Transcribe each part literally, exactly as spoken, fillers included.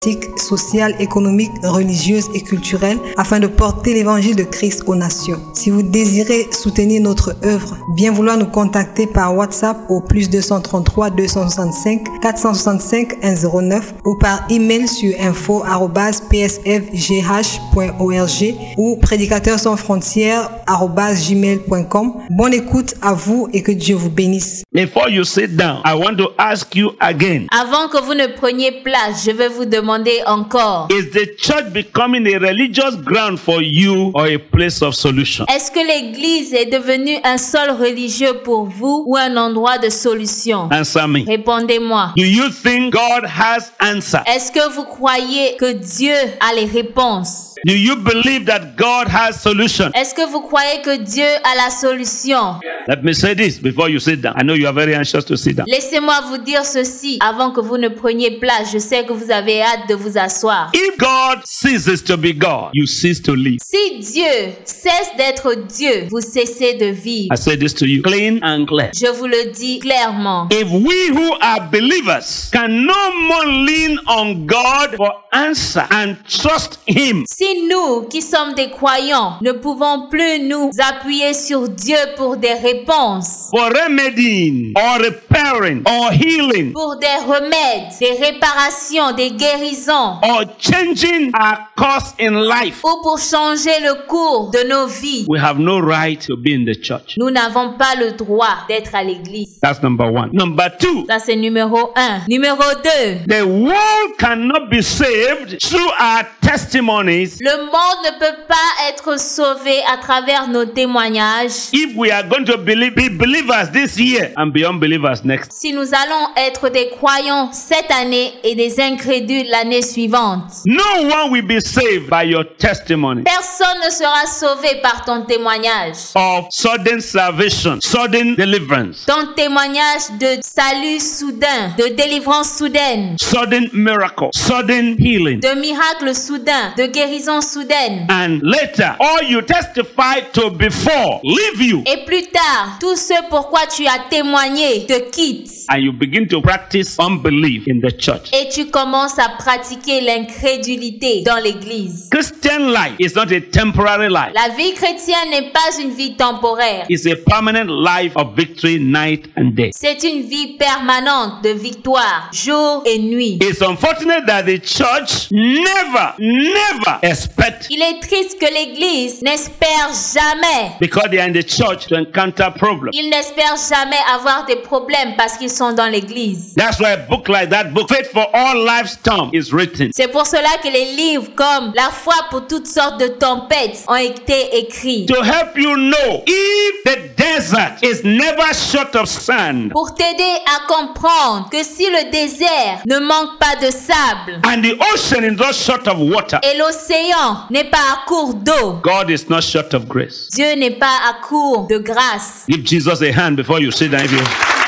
sociale, économique, religieuse et culturelle afin de porter l'évangile de Christ aux nations. Si vous désirez soutenir notre œuvre, bien vouloir nous contacter par WhatsApp au plus deux cent trente-trois deux cent soixante-cinq quatre cent soixante-cinq un zéro neuf ou par email sur info arobase p s f g h point org ou prédicateurs sans frontières arobase gmail point com. Bonne écoute à vous et que Dieu vous bénisse. Before you sit down, I want to ask you again. Avant que vous ne preniez place, je vais vous demander encore. Is the church becoming a religious ground for you or a place of solution? Est-ce que l'église est devenue un sol religieux pour vous ou un endroit de solution? Answer me. Répondez-moi. Do you think God has answers? Est-ce que vous croyez que Dieu a les réponses? Do you believe that God has solutions? Est-ce que vous croyez que Dieu a la solution? Let me say this before you sit down. I know you are very anxious to sit down. Laissez-moi vous dire ceci avant que vous ne preniez place. Je sais que vous avez hâte de vous asseoir. If God ceases to be God, you cease to live. Si Dieu cesse d'être Dieu, vous cessez de vivre. I say this to you clean and clear. Je vous le dis clairement. If we who are believers can no more lean on God for answer and trust Him, Si nous, qui sommes des croyants, ne pouvons plus nous appuyer sur Dieu pour des réponses, for remedying or repairing or healing pour des remèdes, des réparations, des guérisons, or changing our course in life, ou pour changer le cours de nos vies, we have no right to be in the church. nous n'avons pas le droit d'être à l'église. That's number one. Number two, Ça, c'est numéro un. Numéro deux. the world cannot be saved through our testimonies Le monde ne peut pas être sauvé à travers nos témoignages if we are going to believe, be believers this year and be unbelievers next. si nous allons être des croyants cette année et des incrédules l'année suivante. No one will be saved by your testimony Personne ne sera sauvé par ton témoignage. of sudden salvation, sudden deliverance, Ton témoignage de salut soudain, de délivrance soudaine, sudden miracle, sudden healing. de miracle soudain, de guérison soudaine. And later, all you testified to before leave you, Et plus tard, tout ce pourquoi tu as témoigné te quitte. and you begin to practice unbelief in the church. Et tu commences à pratiquer l'incrédulité dans l'église. Christian life is not a temporary life. La vie chrétienne n'est pas une vie temporaire. It's a permanent life of victory night and day. C'est une vie permanente de victoire, jour et nuit. It's unfortunate that the church never, never expect, Il est triste que l'église n'espère jamais. because they are in the church, to encounter problems. Ils n'espèrent jamais avoir des problèmes parce qu'ils sont dans l'église. That's why a book like that book, Faith for All Life's Storm, is written. C'est pour cela que les livres comme La foi pour toutes sortes de tempêtes ont été écrits. To help you know, if the desert is never short of sand, Pour t'aider à comprendre que si le désert ne manque pas de sable and the ocean is not short of water, et l'océan n'est pas à court d'eau, God is not short of grace. Dieu n'est pas à court de grâce. Give Jesus a hand before you sit down. If you,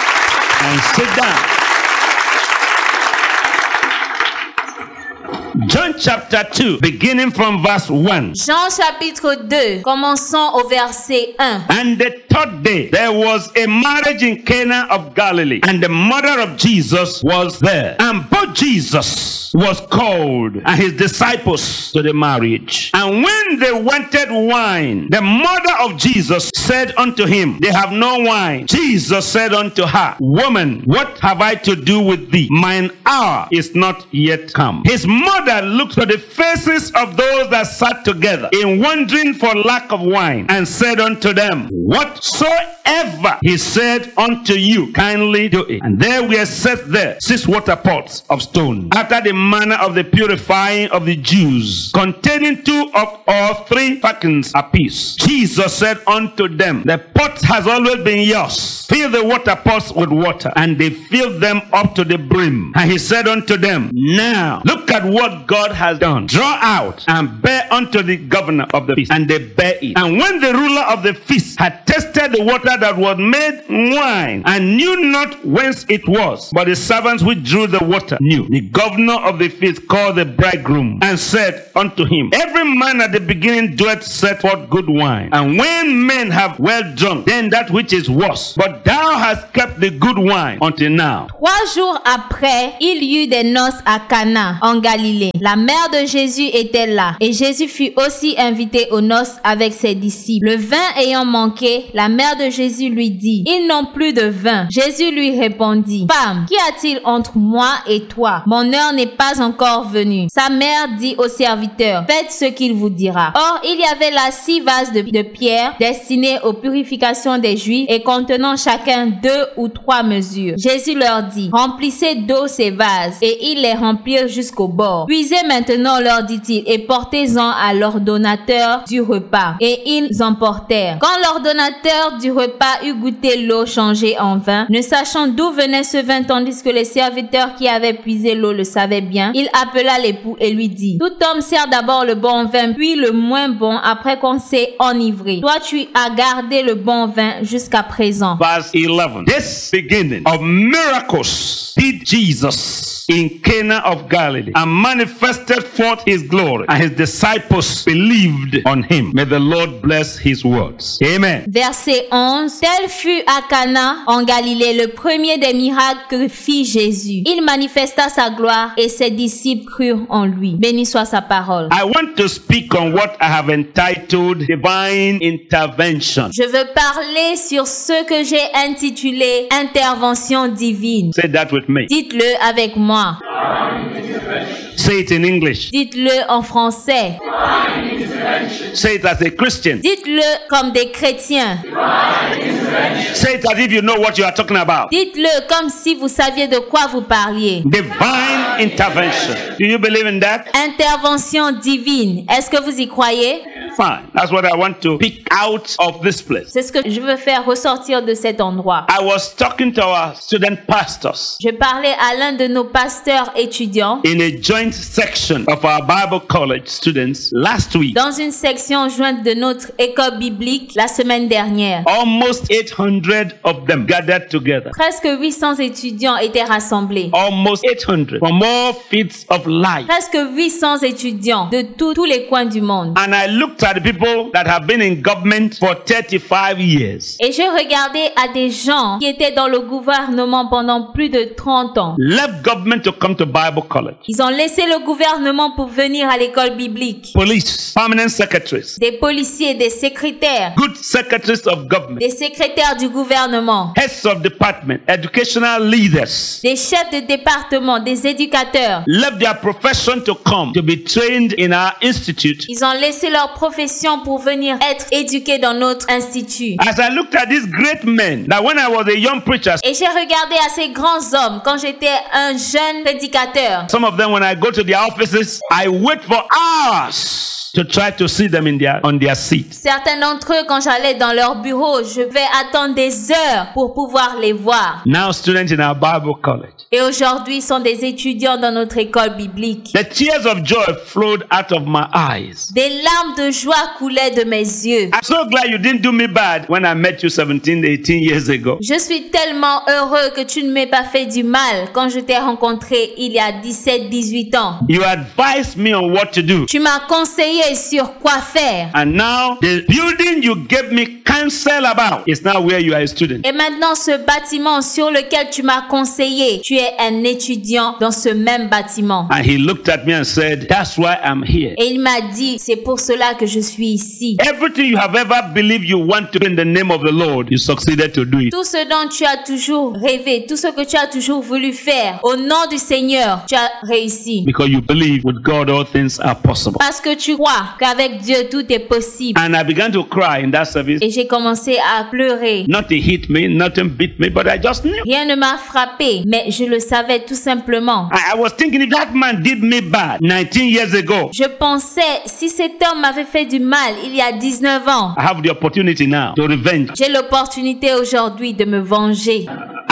and sit down. John chapter two, beginning from verse one. Jean chapitre deux, commençons au verset un. And the third day, there was a marriage in Cana of Galilee, and the mother of Jesus was there. And both Jesus was called and his disciples to the marriage. And when they wanted wine, the mother of Jesus said unto him, They have no wine. Jesus said unto her, Woman, what have I to do with thee? Mine hour is not yet come. His mother looked to the faces of those that sat together in wondering for lack of wine, and said unto them, Whatsoever he said unto you, kindly do it. And there were set there six water pots of stone, after the manner of the purifying of the Jews, containing two of or three firkins apiece. Jesus said unto them, The pot has always been yours. Fill the water pots with water. And they filled them up to the brim. And he said unto them, Now look at what God has done. Draw out and bear unto the governor of the feast. And they bear it. And when the ruler of the feast had tasted tasted the water that was made wine, and knew not whence it was. But the servants which drew the water knew. The governor of the feast called the bridegroom, and said unto him, Every man at the beginning doeth set forth good wine, and when men have well drunk, then that which is worse. But thou hast kept the good wine until now. Trois jours après, il y eut des noces à Cana, en Galilée. La mère de Jésus était là, et Jésus fut aussi invité aux noces avec ses disciples. Le vin ayant manqué, la mère de Jésus lui dit, Ils n'ont plus de vin. Jésus lui répondit, Femme, qu'y a-t-il entre moi et toi? Mon heure n'est pas encore venue. Sa mère dit aux serviteurs, Faites ce qu'il vous dira. Or, il y avait là six vases de, de pierre destinés aux purifications des Juifs et contenant chacun deux ou trois mesures. Jésus leur dit, Remplissez d'eau ces vases, et ils les remplirent jusqu'au bord. Puisez maintenant, leur dit-il, et portez-en à l'ordonnateur du repas. Et ils emportèrent. Quand l'ordonnateur du repas eut goûté l'eau changée en vin, ne sachant d'où venait ce vin, tandis que les serviteurs qui avaient puisé l'eau le savaient bien, il appela l'époux et lui dit, Tout homme sert d'abord le bon vin, puis le moins bon, après qu'on s'est enivré. Toi, tu as gardé le bon vin jusqu'à présent. Verse eleven. This beginning of miracles did Jesus in Cana of Galilee, and manifested forth his glory, and his disciples believed on him. May the Lord bless his words. Amen. Verset onze. Tel fut à Cana en Galilée le premier des miracles que fit Jésus. Il manifesta sa gloire et ses disciples crurent en lui. Béni soit sa parole. I want to speak on what I have entitled divine intervention. Je veux parler sur ce que j'ai intitulé intervention divine. Say that with me. Dites-le avec moi. Say it in English. Dites-le en français. Say it as a Christian. Dites-le comme des chrétiens. Say it as if you know what you are talking about. Dites-le comme si vous saviez de quoi vous parliez. Divine intervention. Do you believe in that? Intervention divine. Est-ce que vous y croyez? Fine. That's what I want to pick out of this place. C'est ce que je veux faire ressortir de cet endroit. I was talking to our student pastors Je parlais à l'un de nos pasteurs étudiants in a joint section of our Bible college students last week. dans une section jointe de notre école biblique la semaine dernière. Almost eight hundred of them gathered together. Presque huit cents étudiants étaient rassemblés. Almost eight hundred from all fields of life. Presque huit cents étudiants de tous tous les coins du monde. And I looked at the people that have been in government for thirty-five years. Et je regardais à des gens qui étaient dans le gouvernement pendant plus de trente ans. Left government to come to Bible college. Ils ont laissé le gouvernement pour venir à l'école biblique. Police, permanent secretaries, Des policiers, des secrétaires, good secretaries of government, des secrétaires du gouvernement, heads of department, educational leaders, des chefs de département, des éducateurs. left their profession to come to be trained in our institute. Ils ont laissé leur profession pour venir être éduqués dans notre institut. As I looked at these great men, that when I was a young preacher, Et j'ai regardé à ces grands hommes quand j'étais un jeune prédicateur. some of them, when I go to their offices, I wait for hours to try to see them in their on their seats. Certains d'entre eux, quand j'allais dans leur bureau, je vais attendre des heures pour pouvoir les voir. Now students in our Bible college. Et aujourd'hui, ils sont des étudiants dans notre école biblique. The tears of joy flowed out of my eyes. Des larmes de joie coulaient de mes yeux. I'm so glad you didn't do me bad when I met you seventeen, eighteen years ago. Je suis tellement heureux que tu ne m'aies pas fait du mal quand je t'ai rencontré il y a dix-sept, dix-huit ans. You advised me on what to do. Tu m'as conseillé sur quoi faire. And now the building you gave me counsel about is now where you are a student. Et maintenant, ce bâtiment sur lequel tu m'as conseillé, tu es un étudiant dans ce même bâtiment. And he looked at me and said, that's why I'm here. Et il m'a dit, c'est pour cela que je suis ici. Everything you have ever believed you want to do in the name of the Lord, you succeeded to do it. Tout ce dont tu as toujours rêvé, tout ce que tu as toujours voulu faire, au nom du Seigneur, tu as réussi. Because you believe with God all things are possible. Parce que tu crois qu'avec Dieu tout est possible. And I began to cry in that service. Et j'ai commencé à pleurer. Nothing hit me, nothing beat me, but I just knew. Rien ne m'a frappé, mais je le savais tout simplement. I, I was thinking if that man did me bad nineteen years ago, Je pensais, si cet homme m'avait fait du mal il y a dix-neuf ans, I have the opportunity now to revenge. j'ai l'opportunité aujourd'hui de me venger.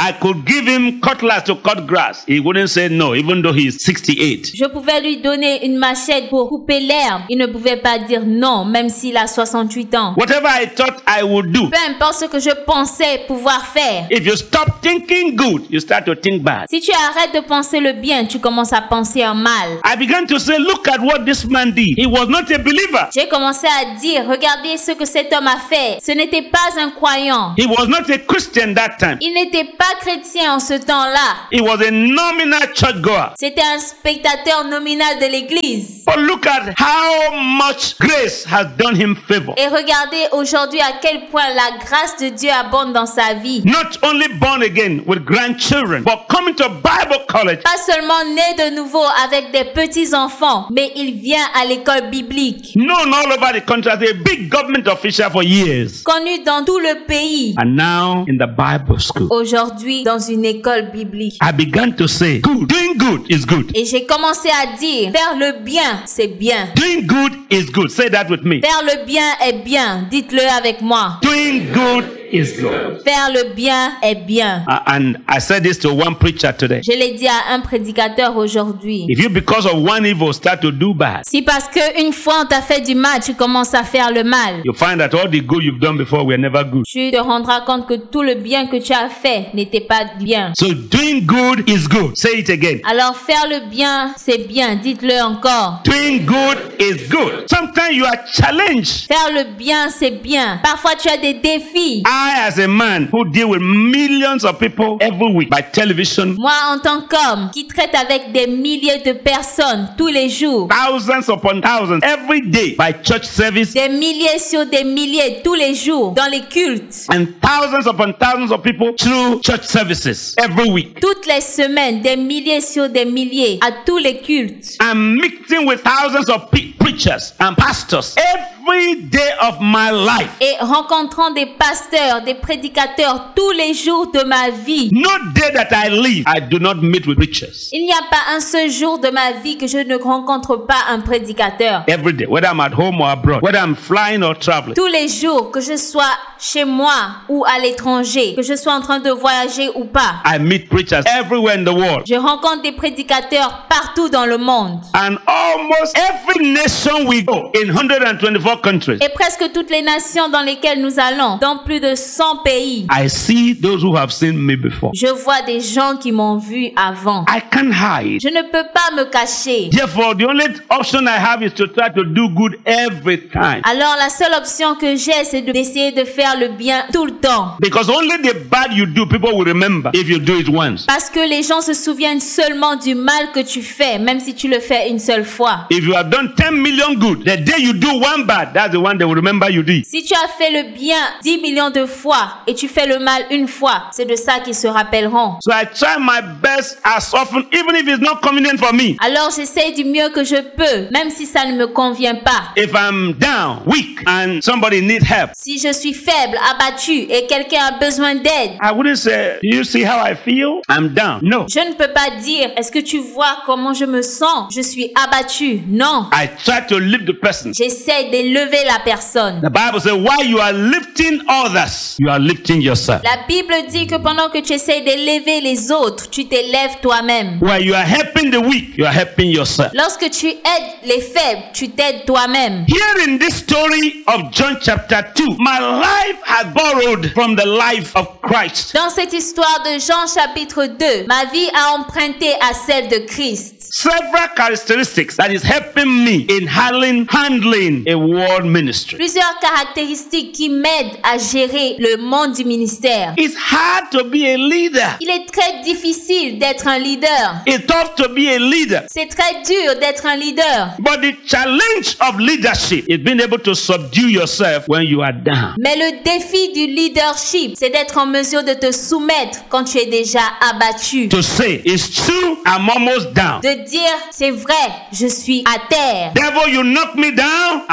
I could give him cutlass to cut grass. He wouldn't say no, even though he is sixty-eight. Je pouvais lui donner une machette pour couper l'herbe. Il ne pouvait pas dire non, même s'il a soixante-huit ans. Whatever I thought I would do. Peu importe ce que je pensais pouvoir faire. If you stop thinking good, you start to think bad. Si tu arrêtes de penser le bien, tu commences à penser en mal. I began to say, look at what this man did. He was not a believer. J'ai commencé à dire, regardez ce que cet homme a fait. Ce n'était pas un croyant. He was not a Christian that time. Il n'était pas chrétien en ce temps-là. He was a nominal churchgoer. C'était un spectateur nominal de l'église. But look at how much grace has done him favor. Et regardez aujourd'hui à quel point la grâce de Dieu abonde dans sa vie. Not only born again with grandchildren, but coming to Bible college. Pas seulement né de nouveau avec des petits-enfants, mais il vient à l'école biblique. Known all over the country as a big government official for years. Connu dans tout le pays. And now in the Bible school. Aujourd'hui dans une école biblique. I began to say, good. Doing good is good. Et j'ai commencé à dire, faire le bien, c'est bien. Doing good is good. Say that with me. Faire le bien est bien. Dites-le avec moi. Doing good is good. Faire le bien est bien. Uh, and I said this to one preacher today. Je l'ai dit à un prédicateur aujourd'hui. If you, because of one evil, start to do bad, Si parce que une fois on t'a fait du mal, tu commences à faire le mal, you find that all the good you've done before were never good. tu te rendras compte que tout le bien que tu as fait n'était pas bien. So doing good is good. Say it again. Alors faire le bien, c'est bien. Dites-le encore. Doing good is good. Sometimes you are challenged. Faire le bien, c'est bien. Parfois tu as des défis. I, as a man who deal with millions of people every week by television, Moi, en tant qu'homme qui traite avec des milliers de personnes tous les jours, thousands upon thousands every day by church service, des milliers sur des milliers tous les jours dans les cultes, and thousands upon thousands of people through church services every week. toutes les semaines, des milliers sur des milliers à tous les cultes. I'm mixing with thousands of pe- preachers and pastors every day of my life. Et rencontrant des pasteurs, des prédicateurs tous les jours de ma vie. No day that I live, I do not meet with preachers. Il n'y a pas un seul jour de ma vie que je ne rencontre pas un prédicateur. Every day, whether I'm at home or abroad, whether I'm flying or traveling. Tous les jours, que je sois chez moi ou à l'étranger, que je sois en train de voyager ou pas, I meet preachers everywhere in the world. je rencontre des prédicateurs partout dans le monde. And almost every nation we go, in one hundred twenty-four countries, Et presque toutes les nations dans lesquelles nous allons, dans plus de cent pays, I see those who have seen me before. je vois des gens qui m'ont vu avant. I can't hide. Je ne peux pas me cacher. Therefore, the only option I have is to try to do good every time. Alors la seule option que j'ai, c'est de- d'essayer de faire le bien tout le temps. Because only the bad you do, people will remember if you do it once. Parce que les gens se souviennent seulement du mal que tu fais, même si tu le fais une seule fois. If you have done ten million good, the day you do one bad, that's the one they will remember you did. Si tu as fait le bien dix millions de fois et tu fais le mal une fois, c'est de ça qu'ils se rappelleront. So I try my best as often, even if it's not convenient for me. Alors j'essaie du mieux que je peux, même si ça ne me convient pas. If I'm down, weak, and somebody needs help, Si je suis faible, abattu et quelqu'un a besoin d'aide, I wouldn't say, do you see how I feel? I'm down. No. je ne peux pas dire, est-ce que tu vois comment je me sens? Je suis abattu. Non. I try to lift the person. J'essaie d'élever la personne. The Bible says, while you are lifting others, you are lifting yourself. La Bible dit que pendant que tu essaies d'élever les autres, tu t'élèves toi-même. While you are helping the weak, you are helping yourself. Lorsque tu aides les faibles, tu t'aides toi-même. Here in this story of John chapter two, my life has borrowed from the life of Christ. Dans cette histoire de Jean chapitre deux, ma vie a emprunté à celle de Christ. Several characteristics that is helping me in handling, handling a world ministry. Plusieurs caractéristiques qui m'aident à gérer le monde du ministère. It's hard to be a leader. Il est très difficile d'être un leader. It's tough to be a leader. C'est très dur d'être un leader. But the challenge of leadership is being able to subdue yourself when you are down. Mais le défi du leadership, c'est d'être en mesure de te soumettre quand tu es déjà abattu. To say, it's true, I'm almost down. De dire, c'est vrai, je suis à terre. Devil, you knock me down, I'm not going to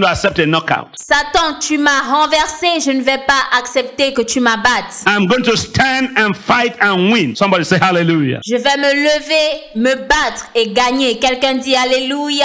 accept a knockout. Satan, tu m'as renversé, je ne vais pas accepter que tu m'abattes. I'm going to stand and fight and win. Somebody say hallelujah. Je vais me lever, me battre et gagner. Quelqu'un dit alléluia.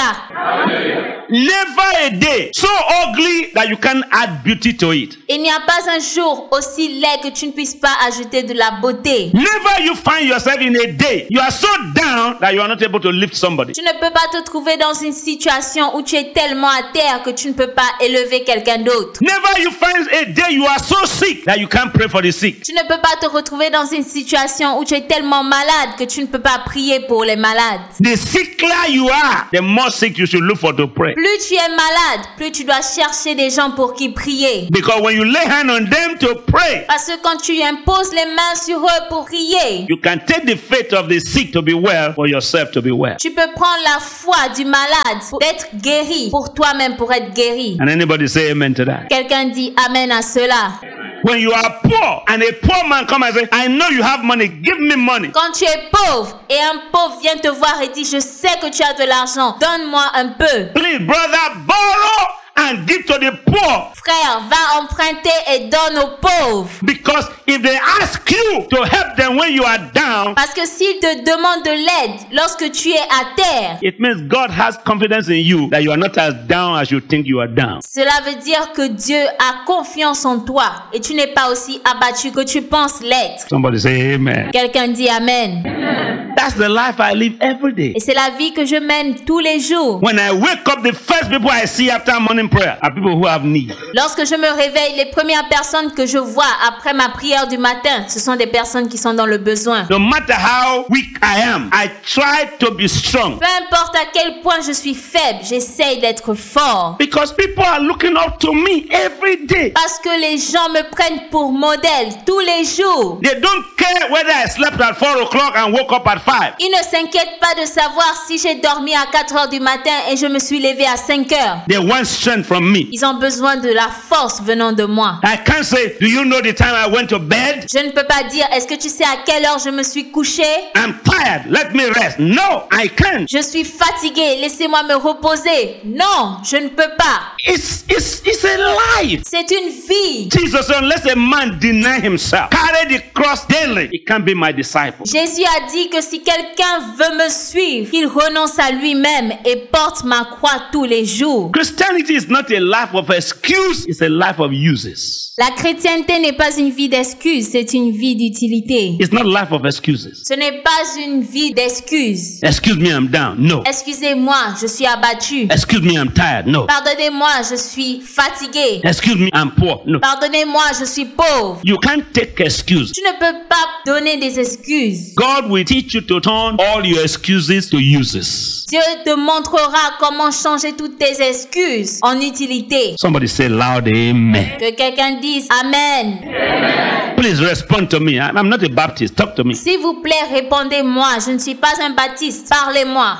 Never a day so ugly that you can't add beauty to it. Il n'y a pas un jour aussi laid que tu ne puisses pas ajouter de la beauté. Never you find yourself in a day you are so down that you are not able to lift somebody. Tu ne peux pas te trouver dans une situation où tu es tellement à terre que tu ne peux pas élever quelqu'un d'autre. Never you find a day you are so sick that you can't pray for the sick. Tu ne peux pas te retrouver dans une situation où tu es tellement malade que tu ne peux pas prier pour les malades. The sicker you are, the more sick you should look for to pray. Plus tu es malade, plus tu dois chercher des gens pour qui prier. Because when you lay hand on them to pray, Parce que quand tu imposes les mains sur eux pour prier, you can take the faith of the sick to be well for yourself to be well. tu peux prendre la foi du malade pour être guéri, pour toi-même pour être guéri. And anybody say amen to that? Quelqu'un dit amen à cela. When you are poor and a poor man come and say, I know you have money, give me money. Quand tu es pauvre et un pauvre vient te voir et dit je sais que tu as de l'argent, donne-moi un peu. Please, brother, borrow and give to the poor. Frère, va emprunter et donne aux pauvres. Because if they ask you to help them when you are down, Parce que s'ils te demandent de l'aide lorsque tu es à terre, it means God has confidence in you that you are not as down as you think you are down. cela veut dire que Dieu a confiance en toi et tu n'es pas aussi abattu que tu penses l'être. Somebody say amen. Quelqu'un dit amen. That's the life I live every day. Et c'est la vie que je mène tous les jours. When I wake up, the first people I see after morning prayer are people who have need. Lorsque je me réveille, les premières personnes que je vois après ma prière du matin, ce sont des personnes qui sont dans le besoin. No matter how weak I am, I try to be strong. Peu importe à quel point je suis faible, j'essaye d'être fort. Because people are looking up to me every day. Parce que les gens me prennent pour modèle tous les jours. They don't care whether I slept at four o'clock and woke up at five. Ils ne s'inquiètent pas de savoir si j'ai dormi à quatre heures du matin et je me suis levé à cinq heures. They want strength from me. Ils ont besoin de la force venant de moi. I can't say, do you know the time I went to bed? Je ne peux pas dire, est-ce que tu sais à quelle heure je me suis couché? I'm tired. Let me rest. No, I can't. Je suis fatigué, laissez-moi me reposer. Non, je ne peux pas. It's, it's, it's a life. C'est une vie. Jesus said, unless a man deny himself, carry the cross daily, he can't be my disciple. Jésus a dit que si quelqu'un veut me suivre, qu'il renonce à lui-même et porte ma croix tous les jours. Christianity is not a life of excuse, it's a life of uses. La chrétienté n'est pas une vie d'excuses, c'est une vie d'utilité. It's not a life of excuses. Ce n'est pas une vie d'excuses. Excuse me, I'm down. No. Excusez-moi, je suis abattu. Excuse me, I'm tired. No. Pardonnez-moi, je suis fatigué. Excuse me, I'm poor. No. Pardonnez-moi, je suis pauvre. You can't take excuse. Tu ne peux pas donner des excuses. God will teach you to turn all your excuses to uses. Dieu te montrera comment changer toutes tes excuses en utilité. Somebody say loud amen. Que quelqu'un dise Amen. Please respond to me. I'm not a Baptist. Talk to me. S'il vous plaît, répondez-moi. Je ne suis pas un baptiste. Parlez-moi.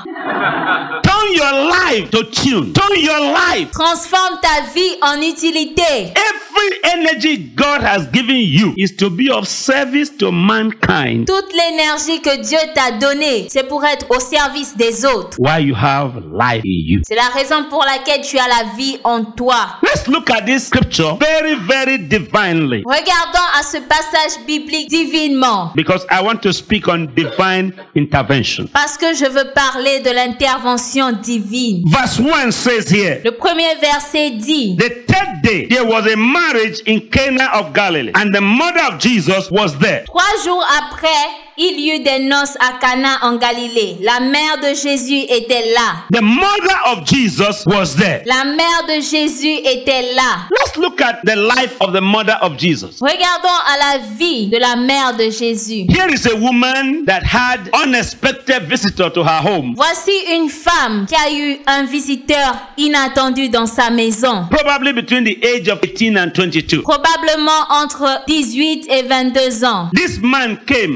Turn your life to tune. Turn your life. Transforme ta vie en utilité. Every energy God has given you is to be of service to mankind. Toute l'énergie que Dieu t'a donnée, c'est pour être au service des autres. Why you have life in you. C'est la raison pour laquelle tu as la vie en toi. Let's look at this scripture very, very divinely. Regardons à ce passage biblique divinement. Because I want to speak on divine intervention. Parce que je veux parler de l'intervention divine. Verse one says here, Le premier verset dit, the third day there was a marriage in Cana of Galilee, and the mother of Jesus was there. Trois jours après, il y eut des noces à Cana en Galilée. La mère de Jésus était là. The mother of Jesus was there. La mère de Jésus était là. Let's look at the life of the mother of Jesus. Regardons à la vie de la mère de Jésus. Here is a woman that had unexpected visitor to her home. Voici une femme qui a eu un visiteur inattendu dans sa maison. Probably between the age of eighteen and twenty-two. Probablement entre dix-huit et vingt-deux ans. This man came. His name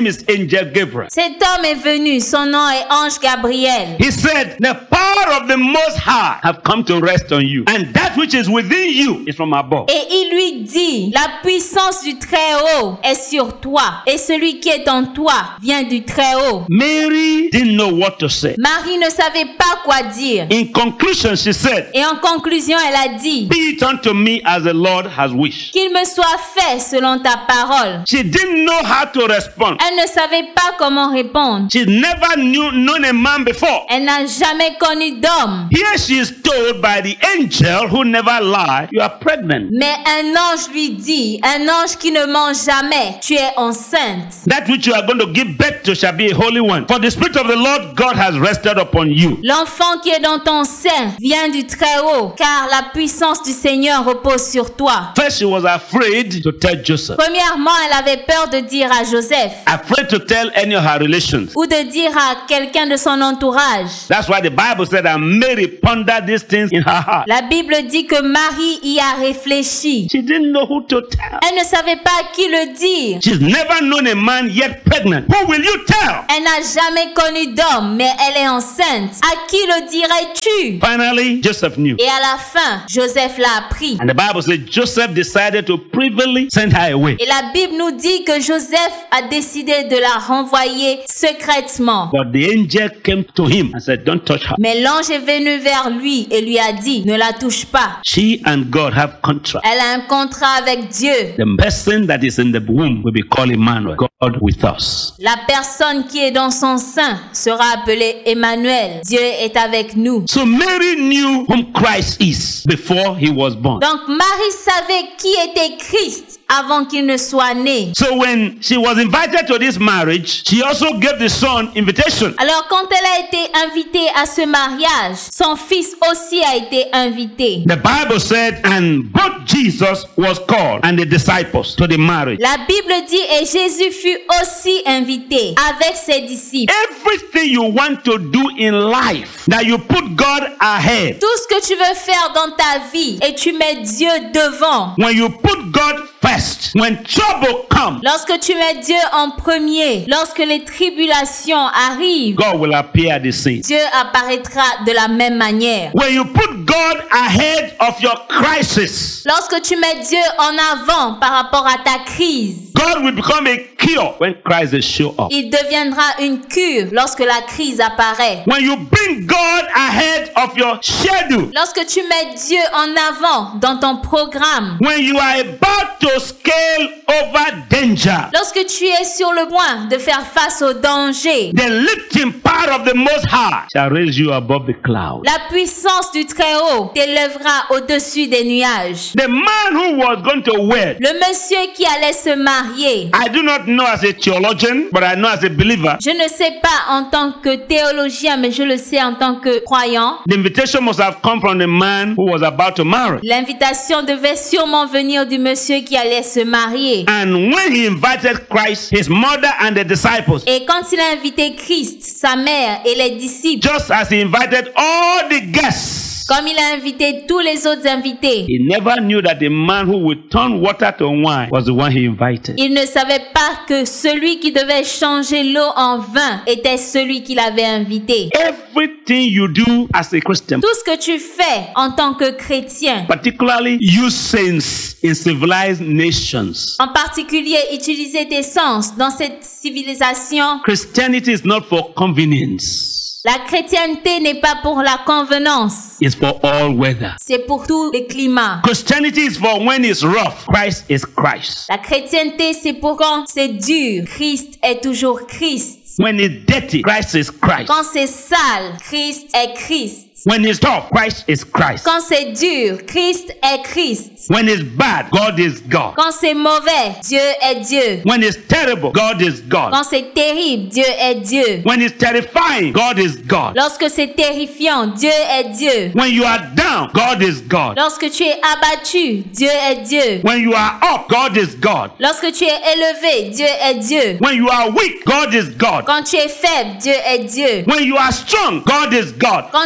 name is Angel Gabriel. Cet homme est venu, son nom est Ange Gabriel. He said, the power of the Most High have come to rest on you. And that which is within you is from above. Et il lui dit, la puissance du Très-Haut est sur toi. Et celui qui est en toi vient du Très-Haut. Mary didn't know what to say. Marie ne savait pas quoi dire. In conclusion, she said, Et en conclusion, elle a dit, be it unto me as the Lord has wished. qu'il me soit fait selon ta parole. She didn't know how to respond. Elle ne savait pas comment répondre. She never knew known a man before. Elle n'a jamais connu d'homme. Here she is told by the angel who never lied, you are pregnant. Mais un ange lui dit, un ange qui ne ment jamais, tu es enceinte. That which you are going to give birth to shall be a holy one. For the Spirit of the Lord God has rested upon you. L'enfant qui est dans ton sein vient du Très-Haut, car la puissance du Seigneur repose sur toi. First, she was afraid to tell Joseph. Premièrement, elle avait peur de dire à Joseph, Afraid to tell any of her relations. ou de dire à quelqu'un de son entourage. That's why the Bible said that Mary pondered these things in her heart. La Bible dit que Marie y a réfléchi. She didn't know who to tell. Elle ne savait pas à qui le dire. She's never known a man yet pregnant. Who will you tell? Elle n'a jamais connu d'homme, mais elle est enceinte. À qui le dirais-tu? Finally, Joseph knew. Et à la fin, Joseph l'a appris. And the Bible says Joseph decided to privily send her away. Et la Bible nous dit que Joseph a décidé de la renvoyer secrètement. But the angel came to him and said, don't touch her. Mais l'ange est venu vers lui et lui a dit, ne la touche pas. She and God have contract. Elle a un contrat avec Dieu. The person that is in the womb will be called Emmanuel, God with us. La personne qui est dans son sein sera appelée Emmanuel. Dieu est avec nous. So Mary knew whom Christ is before he was born. Donc Marie savait qui était Christ avant qu'il ne soit né. So when she was invited to this marriage, she also gave the son invitation. Alors quand elle a été invitée à ce mariage, son fils aussi a été invité. The Bible said, and both Jesus was called and the disciples to the marriage. La Bible dit et Jésus fut aussi invité avec ses disciples. Everything you want to do in life, that you put God ahead. Tout ce que tu veux faire dans ta vie et tu mets Dieu devant. When you put God first, when trouble comes, Lorsque tu mets Dieu en premier, lorsque les tribulations arrivent, God will appear at the scene. Dieu apparaîtra de la même manière. When you put God ahead of your crisis, Lorsque tu mets Dieu en avant par rapport à ta crise, God will become a cure when crisis show up. il deviendra une cure lorsque la crise apparaît. When you bring God ahead of your schedule, Lorsque tu mets Dieu en avant dans ton programme, when you are about to scale over danger, lorsque tu es sur le point de faire face au danger, the lifting power of the Most High shall raise you above the clouds. la puissance du Très-Haut t'élèvera au-dessus des nuages. The man who was going to wed, Le monsieur qui allait se marier, I do not know as a theologian, but I know as a believer, je ne sais pas en tant que théologien, mais je le sais en tant que croyant. the invitation must have come from the man who was about to marry. L'invitation devait sûrement venir du monsieur qui allait se marier. And when he invited Christ, his mother and the disciples, Et quand il a invité Christ, sa mère et les disciples, just as he invited all the guests, comme il a invité tous les autres invités, he never knew that the man who would turn water to wine was the one he invited. il ne savait pas que celui qui devait changer l'eau en vin était celui qu'il avait invité. Everything you do as a Christian, Tout ce que tu fais en tant que chrétien, particularly you saints in civilized nations, en particulier utiliser tes sens dans cette civilisation, Christianity is not for convenience. la chrétienté n'est pas pour la convenance, It's for all weather. c'est pour tous les climats. Christianity is for when it's rough. Christ is Christ. La chrétienté, c'est pour quand c'est dur, Christ est toujours Christ. When it's dirty, Christ is Christ. Quand c'est sale, Christ est Christ. When it's tough, Christ is Christ. Quand c'est dur, Christ est Christ. When it's bad, God is God. Quand c'est mauvais, Dieu est Dieu. When it's terrible, God is God. Quand c'est terrible, Dieu est Dieu. When it's terrifying, God is God. Lorsque c'est terrifiant, Dieu est Dieu. When you are down, God is God. Lorsque tu es abattu, Dieu est Dieu. When you are up, God is God. Lorsque tu es élevé, Dieu est Dieu. When you are weak, God is God. Quand tu es faible, Dieu est Dieu. When you are strong, God is God. Quand tu es fort,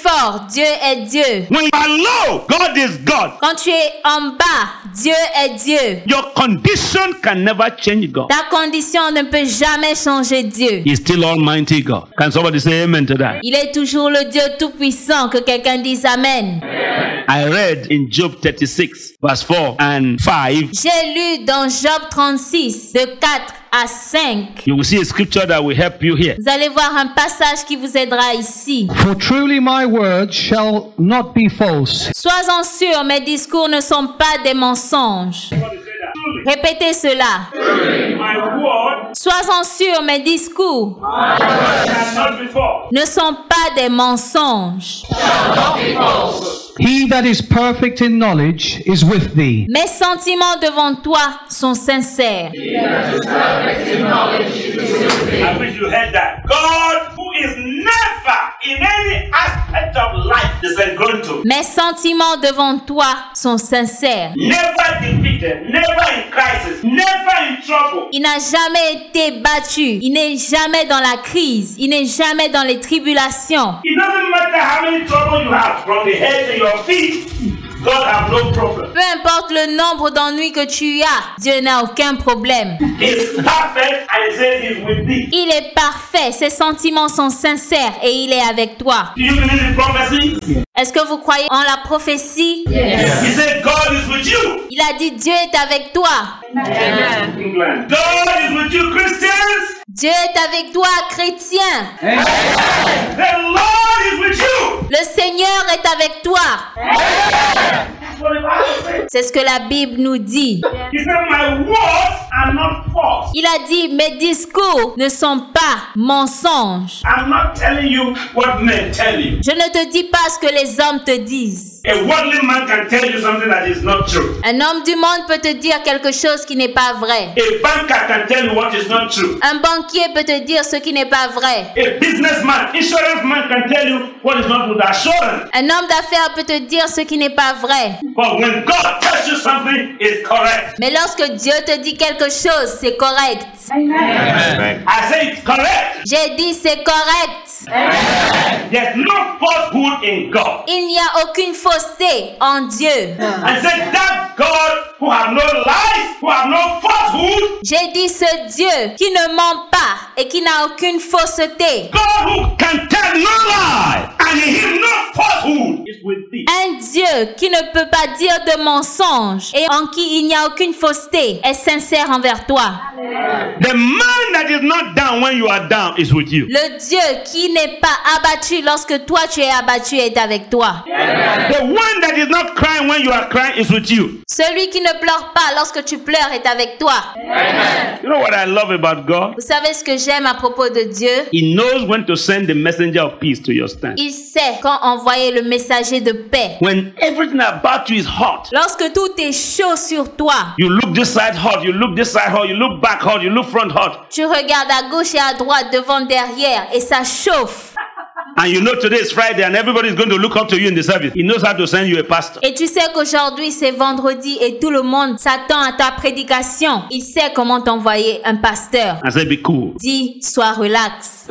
fort, Dieu est Dieu. When you are low, God is God. Quand tu es en bas, Dieu est Dieu. Your condition can never change God. Ta condition ne peut jamais changer Dieu. He's still Almighty God. Can somebody say amen to that? Il est toujours le Dieu tout-puissant. Que quelqu'un dise Amen. I read in Job thirty-six, verse four and five. J'ai lu dans Job trente-six, de quatre à cinq. You will see a scripture that will help you here. Vous allez voir un passage qui vous aidera ici. For truly my words shall not be false. Sois-en sûr, mes discours ne sont pas des mensonges. Répétez cela. Sois-en sûr, mes discours ne sont pas des mensonges. He that is perfect in knowledge is with thee. Mes sentiments devant toi sont sincères. I wish you heard that. God, who is never in any aspect of life disengruntled, Mes sentiments devant toi sont sincères. never defeated, never in crisis, never in trouble. Il n'a jamais été battu. Il n'est jamais dans la crise. Il n'est jamais dans les tribulations. It doesn't matter how many trouble you have, from the head to your feet, God have no problem. Peu importe le nombre d'ennuis que tu as, Dieu n'a aucun problème. He's perfect and he says he's with thee. Il est parfait. Ses sentiments sont sincères et il est avec toi. Do you believe in prophecy? Est-ce que vous croyez en la prophétie? He said God is with you. Il a dit Dieu est avec toi. England. God is with you, Christians. Dieu est avec toi, chrétien. The Lord is with you. Le Seigneur est avec toi. That's what the Bible says. C'est ce que la Bible nous dit. He said, my words are not false. Il a dit, mes discours ne sont pas mensonges. I'm not telling you what men tell you. Je ne te dis pas ce que les hommes te disent. A worldly man can tell you something that is not true. Un homme du monde peut te dire quelque chose qui n'est pas vrai. A banker can tell you what is not true. Un banquier peut te dire ce qui n'est pas vrai. A businessman, insurance man can tell you what is not with assurance. Un homme d'affaires peut te dire ce qui n'est pas vrai. But when God tells you something, it's correct. Mais lorsque Dieu te dit quelque chose, c'est correct. Amen. I say it's correct. J'ai dit c'est correct. Amen. There's no falsehood in God. Il n'y a aucune fausseté en Dieu. I said that God who have no lies, who have no falsehood, J'ai dit ce Dieu qui ne ment pas et qui n'a aucune fausseté. God who can tell no lie and in him no falsehood is with thee. Un Dieu qui ne peut pas dire de mensonges et en qui il n'y a aucune fausseté est sincère envers toi. The man that is not down when you are down is with you. Le Dieu qui n'est pas abattu lorsque toi tu es abattu est avec toi. The one that is not crying when you are crying is with you. Celui qui ne pleure pas lorsque tu pleures est avec toi. You know what I love about God? Vous savez ce que j'aime à propos de Dieu? He knows when to send the messenger of peace to your stand. Il sait quand envoyer le messager de paix. When everything about you is hot, Lorsque tout est chaud sur toi, you look this side hot, you look this side hot, you look back hot, you look front hot, tu regardes à gauche et à droite, devant, derrière et ça chauffe. and you know today is Friday and everybody is going to look up to you in the service. He knows how to send you a pastor. Et tu sais qu'aujourd'hui c'est vendredi et tout le monde s'attend à ta prédication. Il sait comment t'envoyer un pasteur. I say, be cool. Dis, sois relax.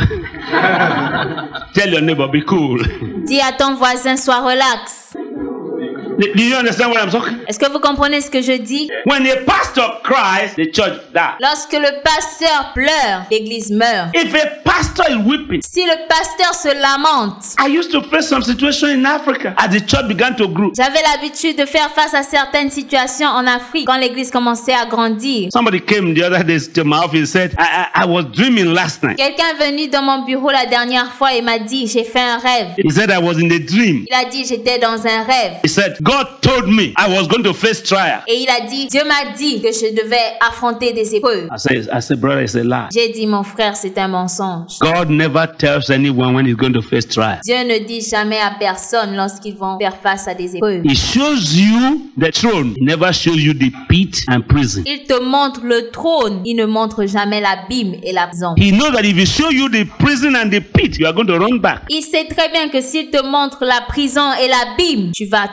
Tell your neighbor, be cool. Dis à ton voisin, sois relax. Do you understand what I'm talking? Est-ce que vous comprenez ce que je dis? When a pastor cries, the church dies. Lorsque le pasteur pleure, l'église meurt. If a pastor is weeping, Si le pasteur se lamente, I used to face some situation in Africa as the church began to grow. j'avais l'habitude de faire face à certaines situations en Afrique quand l'église commençait à grandir. Somebody came the other day to my office and said, I, I, I was dreaming last night. Quelqu'un est venu dans mon bureau la dernière fois et m'a dit, j'ai fait un rêve. He said, I was in a dream. Il a dit, j'étais dans un rêve. He said, God told me I was going to face trial. Et il a dit, Dieu m'a dit que je devais affronter des épreuves. I said, I said, brother, it's a lie. J'ai dit, mon frère, c'est un mensonge. God never tells anyone when he's going to face trial. Dieu ne dit jamais à personne lorsqu'ils vont faire face à des épreuves. He shows you the throne. He never shows you the pit and prison. Il te montre le trône, il ne montre jamais l'abîme et la prison. He knows that if he shows you the prison and the pit, you are going to run back. Il sait très bien que s'il te montre la prison et l'abîme, tu vas t'enfuir.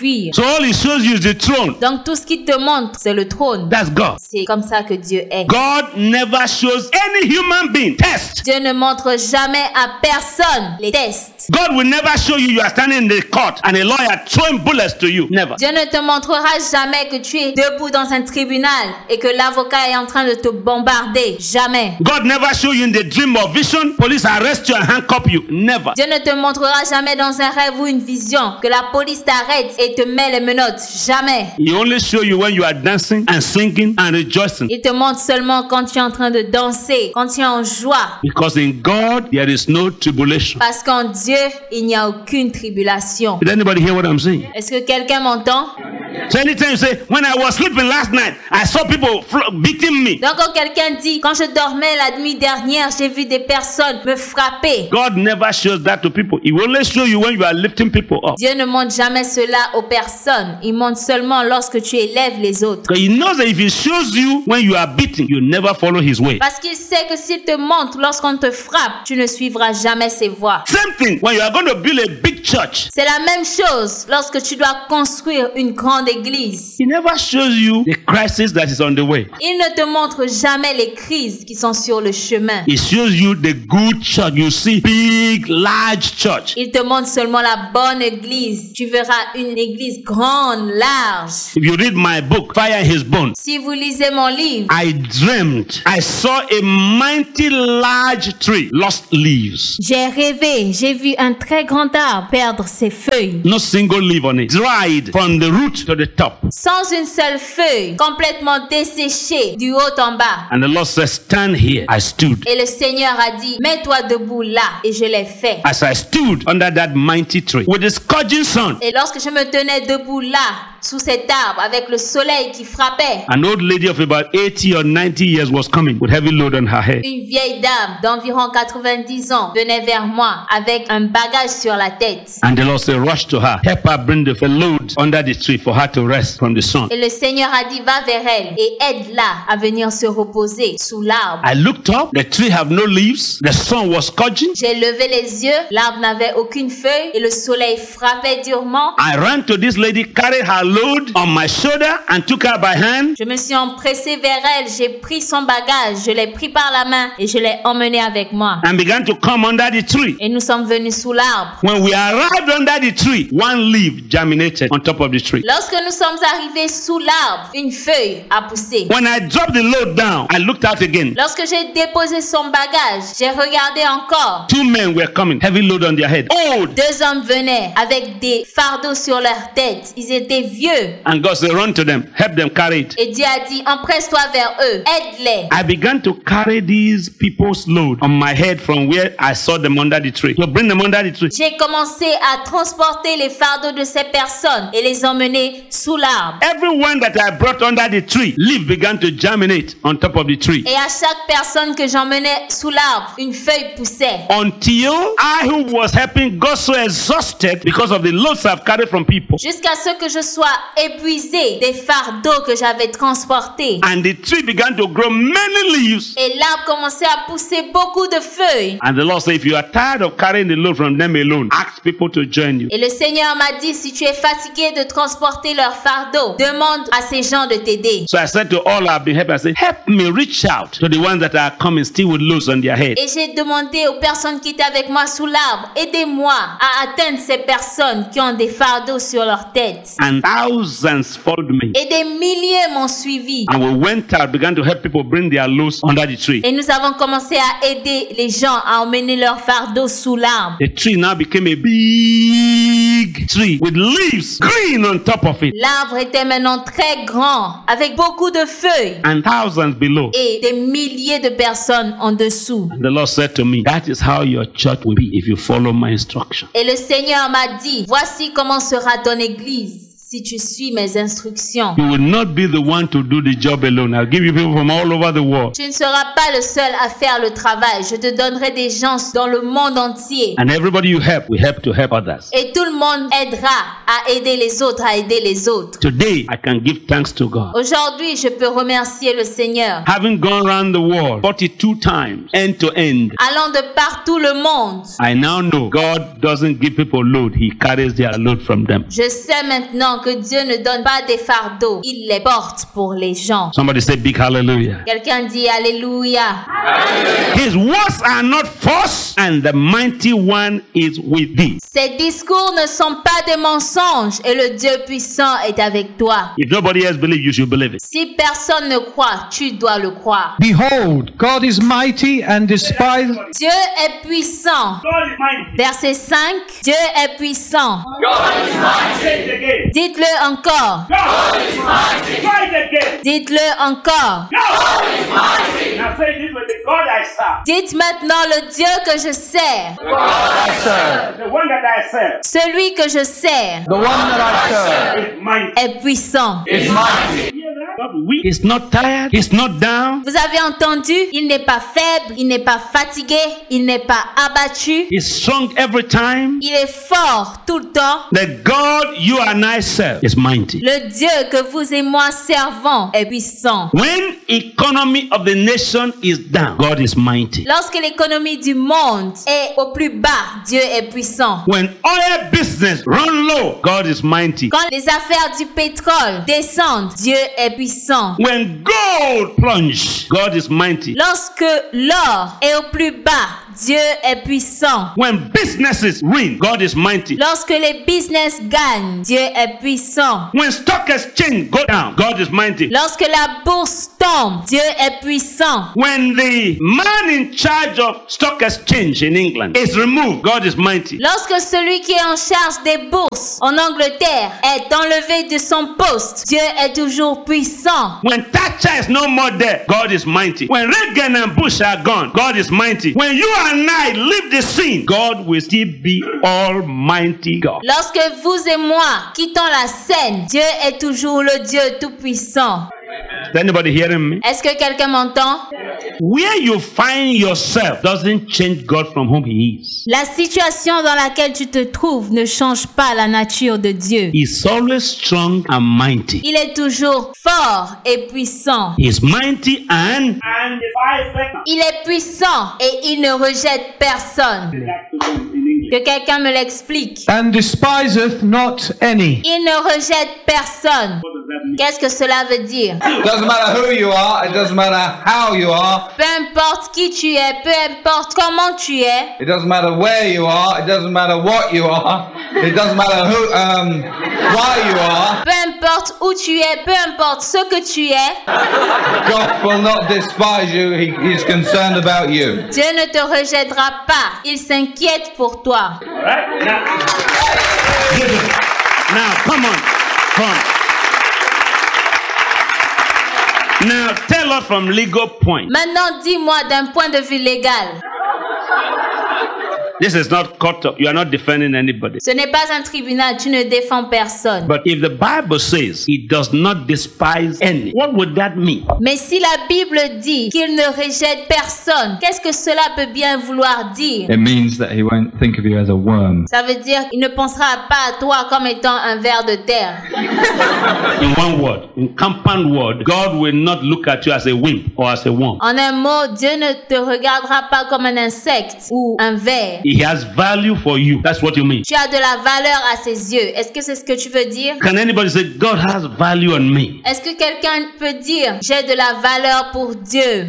fuir. So all he shows you is the throne. Donc tout ce qu'il te montre, c'est le trône. That's God. C'est comme ça que Dieu est. God never shows any human being test. Dieu ne montre jamais à personne les tests. God will never show you you are standing in the court and a lawyer throwing bullets to you. Never. Dieu ne te montrera jamais que tu es debout dans un tribunal et que l'avocat est en train de te bombarder. Jamais. God never show you in the dream or vision police arrest you and handcuff you. Never. Dieu ne te montrera jamais dans un rêve ou une vision que la police t'arrête et te met les menottes. Jamais. He only show you when you are dancing and singing and rejoicing. Il te montre seulement quand tu es en train de danser, quand tu es en joie. Because in God there is no tribulation. Parce qu'en Dieu, il n'y a aucune tribulation. Did anybody hear what I'm saying? Est-ce que quelqu'un m'entend? So anytime you say, when I was sleeping last night, I saw people beating me. Donc quand quelqu'un dit, quand je dormais la nuit dernière, j'ai vu des personnes me frapper. God never shows that to people. He will only show you when you are lifting people up. Dieu ne montre jamais cela aux personnes. Il montre seulement lorsque tu élèves les autres. Because he knows that if he shows you when you are beaten, you never follow his way. Parce qu'il sait que s'il te montre lorsqu'on te frappe, tu ne suivras jamais ses voies. Same thing when you are going to build a big church. C'est la même chose lorsque tu dois construire une grande église. He never shows you the crisis that is on the way. Il ne te montre jamais les crises qui sont sur le chemin. He shows you the good church. You see big, large church. Il te montre seulement la bonne église. Tu verras une église grande, large. If you read my book, Fire in His Bones, Si vous lisez mon livre, I dreamed I saw a mighty large tree, lost leaves. j'ai rêvé, j'ai vu un très grand arbre perdre ses feuilles. No single leaf on it. Dried from the root to the top. Sans une seule feuille, complètement desséchée du haut en bas. And the Lord says, stand here. I stood. Et le Seigneur a dit, mets-toi debout là. Et je l'ai fait. As I stood under that mighty tree with the scorching sun, Et lorsque je me tenais debout là, sous cet arbre, avec le soleil qui frappait, an old lady of about eighty or ninety years was coming with heavy load on her head. une vieille dame d'environ quatre-vingt-dix ans venait vers moi avec un bagage sur la tête. And the Lord said, rush to her. Help her bring the load under the tree for her to rest from the sun. Et le Seigneur a dit, va vers elle et aide-la à venir se reposer sous l'arbre. I looked up. The tree have no leaves. The sun was scorching. J'ai levé les yeux, l'arbre n'avait aucune feuille et le soleil frappait durement. I ran to this lady, carried her load on my shoulder and took her by hand. Je me suis empressée vers elle, j'ai pris son bagage, je l'ai pris par la main et je l'ai emmené avec moi. And began to come under the tree. Et nous sommes venus sous l'arbre. When we arrived under the tree, one leaf germinated on top of the tree. Lorsque nous sommes arrivés sous l'arbre, une feuille a poussé. When I dropped the load down, I looked out again. Lorsque j'ai déposé son bagage, j'ai regardé encore. Two men were coming, heavy load on their head. Old. Deux hommes venaient avec des fardeaux sur leur tête. Ils étaient vieux. And God said, run to them, help them carry it. Et Dieu a dit, empresse-toi vers eux, aide-les. I began to carry these people's load on my head from where I saw them under the tree. To bring them under the tree. J'ai commencé à transporter les fardeaux de ces personnes et les emmener sous l'arbre. Everyone that I brought under the tree, leaf began to germinate on top of the tree. Et à chaque personne que j'emmenais sous l'arbre, une feuille poussait. Until I who was helping got so exhausted because of the loads I've carried from people. Jusqu'à ce que je sois épuisé des fardeaux que j'avais transportés. And the tree began to grow many leaves. Et l'arbre commençait à pousser beaucoup de feuilles. And the Lord said, if you are tired of carrying the load from them alone, ask people to join you. Et le Seigneur m'a dit, si tu es fatigué de transporter leurs fardeaux, demande à ces gens de t'aider. So I said to all I've been helping, I said, help me reach out to the ones that are coming still with loads on their head. Et j'ai demandé aux personnes qui étaient avec moi sous l'arbre, aidez-moi à atteindre ces personnes qui ont des fardeaux sur leur tête. And thousands followed me. Et des milliers m'ont suivi. And we went out, began to help people bring their loads under the tree. Et nous avons commencé à aider les gens à emmener leurs fardeaux sous l'arbre. The tree now became a big tree with leaves green on top of it. L'arbre était maintenant très grand, avec beaucoup de feuilles. And thousands below. Et des milliers de personnes en dessous. And the Lord said to me, that is how your church will be if you follow my instruction. Et le Seigneur m'a dit, voici comment sera ton église si tu suis mes instructions. You will not be the one to do the job alone. I'll give you people from all over the world. Tu ne seras pas le seul à faire le travail. Je te donnerai des gens dans le monde entier. And everybody you help will help to help others. Et tout le monde aidera à aider les autres, à aider les autres. Today, I can give thanks to God. Aujourd'hui, je peux remercier le Seigneur. Having gone around the world forty-two times, end to end, Allant de partout le monde, I now know God doesn't give people load. He carries their load from them. je sais maintenant que Dieu ne donne pas des fardeaux. Il les porte pour les gens. Somebody say big hallelujah. Quelqu'un dit Alléluia. His words are not false, and the mighty one is with thee. Ces discours ne sont pas des mensonges et le Dieu puissant est avec toi. If nobody else believes, you should believe it. Si personne ne croit, tu dois le croire. Behold, God is mighty and despised. Dieu est puissant. Verset cinq. Dieu est puissant. Dites-le encore. Dites-le encore. Dites maintenant le Dieu que je sers. Celui que je sers The one that I serve est puissant. is mighty. He's not tired. He's not down. Vous avez entendu? Il n'est pas faible, il n'est pas fatigué, il n'est pas abattu. He's strong every time. Il est fort tout le temps. The God you and I serve is mighty. Le Dieu que vous et moi servons est puissant. When economy of the nation is down, God is mighty. Lorsque l'économie du monde est au plus bas, Dieu est puissant. When oil business run low, God is mighty. Quand les affaires du pétrole descendent, Dieu est puissant. When gold plunge, God is mighty. Lorsque l'or est au plus bas, Dieu est puissant. When businesses win, God is mighty. Lorsque les business gagnent, Dieu est puissant. When stock exchange go down, God is mighty. Lorsque la bourse tombe, Dieu est puissant. When the man in charge of stock exchange in England is removed, God is mighty. Lorsque celui qui est en charge des bourses en Angleterre est enlevé de son poste, Dieu est toujours puissant. When Thatcher is no more there, God is mighty. When Reagan and Bush are gone, God is mighty. When you and I leave the scene, God will still be Almighty God. Lorsque vous et moi quittons la scène, Dieu est toujours le Dieu tout-puissant. Is anybody hearing me? Est-ce que quelqu'un m'entend? Where you find yourself doesn't change God from whom He is. La situation dans laquelle tu te trouves ne change pas la nature de Dieu. He's always strong and mighty. Il est toujours fort et puissant. He's mighty and Il est puissant et il ne rejette personne. Que quelqu'un me l'explique. And despiseth not any. Il ne rejette personne. Qu'est-ce que cela veut dire? It doesn't matter who you are, it doesn't matter how you are, Peu importe qui tu es, peu importe comment tu es, it doesn't matter where you are, it doesn't matter what you are, it doesn't matter who, um, why you are, peu importe où tu es, peu importe ce que tu es, God will not despise you, he, He's concerned about you. Dieu ne te rejettera pas. Il s'inquiète pour toi. Right? Now, now come on. Come on. Now tell us from legal point. Maintenant, dis-moi d'un point de vue légal. This is not court of, you are not defending anybody. Ce n'est pas un tribunal, tu ne défends personne. But if the Bible says He does not despise any, what would that mean? Mais si la Bible dit qu'il ne rejette personne, qu'est-ce que cela peut bien vouloir dire? It means that he won't think of you as a worm. Ça veut dire qu'il ne pensera pas à toi comme étant un ver de terre. In one word, in compound word, God will not look at you as a wimp or as a worm. En un mot, Dieu ne te regardera pas comme un insecte ou un ver. He has value for you. That's what you mean. Tu as de la valeur à ses yeux. Est-ce que c'est ce que tu veux dire? Can anybody say God has value on me? Est-ce que quelqu'un peut dire j'ai de la valeur pour Dieu?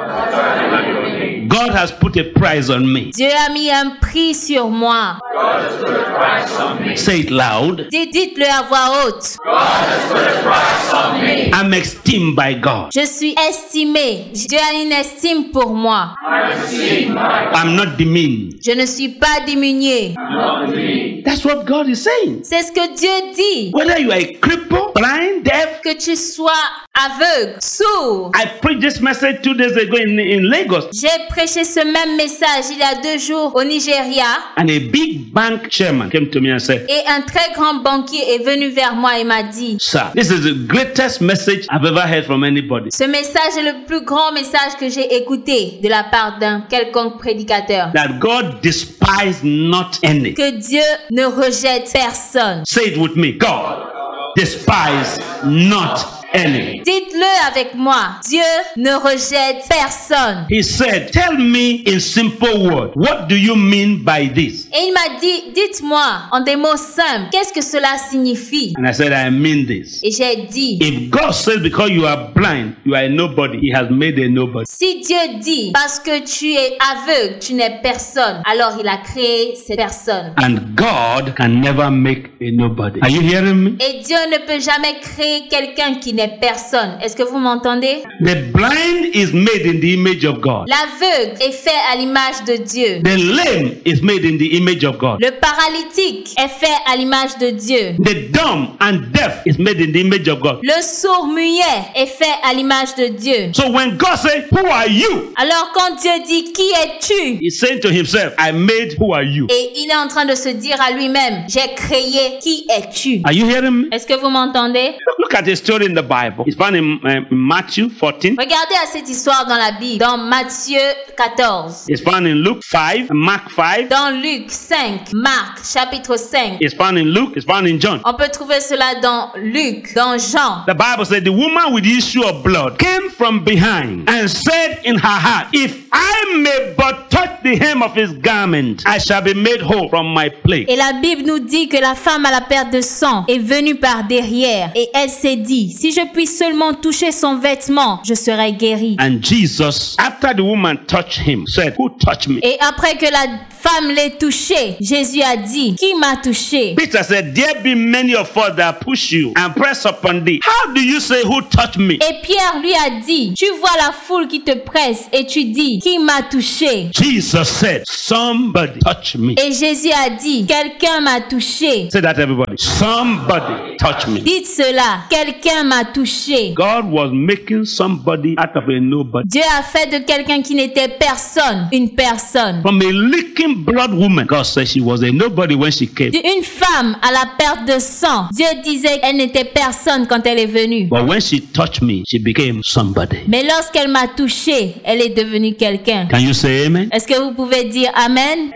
God has put a price on me. Dieu a mis un prix sur moi. Say it loud. Dites, dites-le à voix haute. I'm esteemed by God. Je suis estimé. Dieu a une estime pour moi. I'm not demeaned. Je ne suis pas diminué. That's what God is saying. C'est ce que Dieu dit. Whether you are a cripple, blind, deaf. que tu sois aveugle, sourd. I preached this message two days ago in, in Lagos. J'ai prêché ce même message il y a deux jours au Nigeria And a big bank chairman came to me and said, et un très grand banquier est venu vers moi et m'a dit, Sir, this is the greatest message I've ever heard from anybody. ce message est le plus grand message que j'ai écouté de la part d'un quelconque prédicateur. That God despises not any. Que Dieu ne rejette personne. Say it with me. God despises not any. Dites-le avec moi. Dieu ne rejette personne. He said, tell me in simple words, what do you mean by this? Et il m'a dit, dites-moi en des mots simples, qu'est-ce que cela signifie? And I said, I mean this. Et j'ai dit, If God says because you are blind, you are a nobody, He has made a nobody. si Dieu dit, parce que tu es aveugle, tu n'es personne, alors il a créé cette personne. And God can never make a nobody. Are you hearing me? Et Dieu ne peut jamais créer quelqu'un qui n'est personne. Est-ce que vous m'entendez? The blind is made in the image of God. L'aveugle est fait à l'image de Dieu. The lame is made in the image of God. Le paralytique est fait à l'image de Dieu. The dumb and deaf is made in the image of God. Le sourd muet est fait à l'image de Dieu. So when God says, who are you? Alors quand Dieu dit, qui es-tu? He's saying to himself, I made who are you? Et il est en train de se dire à lui-même, j'ai créé, qui es-tu? Are you hearing me? Est-ce que vous m'entendez? Look at a story in the Bible. It's found in, uh, in Matthew fourteen. Regardez à cette histoire dans la Bible, dans Matthieu quatorze, It's found in Luke five, Mark five. dans Luc cinq, Marc chapitre cinq. It's found in Luke. It's found in John. On peut trouver cela dans Luc, dans Jean. The Bible said the woman with the issue of blood came from behind and said in her heart, if I may but touch the hem of his garment, I shall be made whole from my plague. Et la Bible nous dit que la femme à la perte de sang est venue par derrière et elle s'est dit, si je puis seulement toucher son vêtement, je serai guérie. And Jesus, after the woman touched him, said, who touched me? Et après que la femme l'ait touché, Jésus a dit, qui m'a touché? Peter said, there be many of us that push you and press upon thee. How do you say who touched me? Et Pierre lui a dit, tu vois la foule qui te presse et tu dis, qui m'a touché? Jesus said, somebody touched me. Et Jésus a dit, quelqu'un m'a touché. Say that everybody. Somebody touched me. Dites cela, quelqu'un m'a touché. God was making somebody out of a nobody. Dieu a fait de quelqu'un qui n'était personne, une personne. From a leaking blood woman, God said she was a nobody when she came. Une femme à la perte de sang, Dieu disait qu'elle n'était personne quand elle est venue. But when she touched me, she became somebody. Mais lorsqu'elle m'a touché, elle est devenue quelqu'un. Can you say amen? Est-ce que vous pouvez dire amen?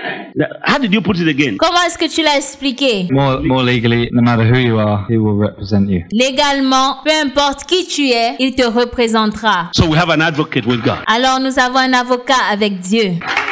How did you put it again? Comment est-ce que tu l'as expliqué? More, more legally, no matter who you are, he will represent you. Légalement, peu importe qui tu es, il te représentera. So we have an advocate with God. Alors nous avons un avocat avec Dieu.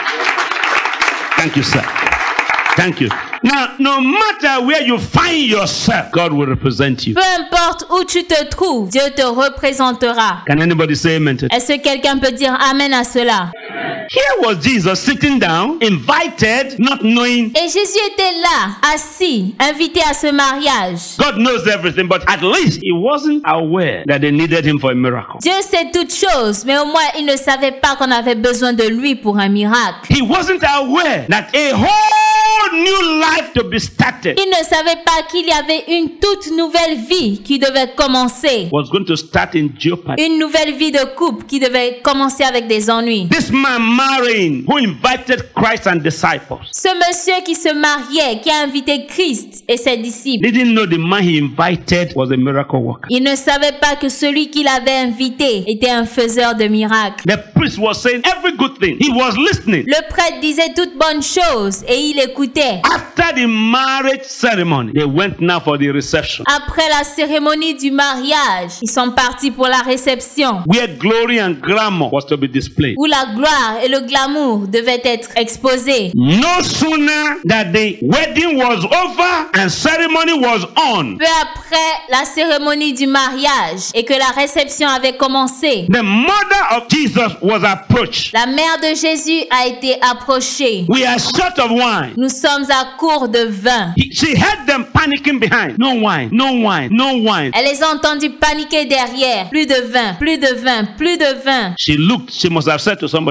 Thank you, sir. Thank you. Now, no matter where you find yourself, God will represent you. Peu importe où tu te trouves, Dieu te représentera. Can anybody say amen to that? Est-ce que quelqu'un peut dire amen à cela? Here was Jesus sitting down, invited, not knowing. Et Jésus était là, assis, invité à ce mariage. God knows everything, but at least he wasn't aware that they needed him for a miracle. Dieu sait toutes choses, mais au moins il ne savait pas qu'on avait besoin de lui pour un miracle. He wasn't aware that a whole new life to be started Il ne savait pas qu'il y avait une toute nouvelle vie qui devait commencer. was going to start in jeopardy. Une nouvelle vie de couple qui devait commencer avec des ennuis. This man marrying, who invited Christ and disciples, Ce monsieur qui se mariait, qui a invité Christ et ses disciples, didn't know the man he invited was a miracle worker. il ne savait pas que celui qu'il avait invité était un faiseur de miracles. The priest was saying every good thing. He was listening. Le prêtre disait toutes bonnes choses et il écoutait. After the marriage ceremony, they went now for the reception, Après la cérémonie du mariage, ils sont partis pour la réception, where glory and glamour was to be displayed. où la gloire et le glamour devaient être exposés. No sooner that the wedding was over and ceremony was on, Peu après la cérémonie du mariage et que la réception avait commencé, the mother of Jesus was approached. la mère de Jésus a été approchée. We are short of wine. Nous sommes à court de vin. He- She heard them panicking behind. No wine, no wine, no wine. Elle les a entendus paniquer derrière. Plus de vin, plus de vin, plus de vin. She looked, she must have said to somebody, what did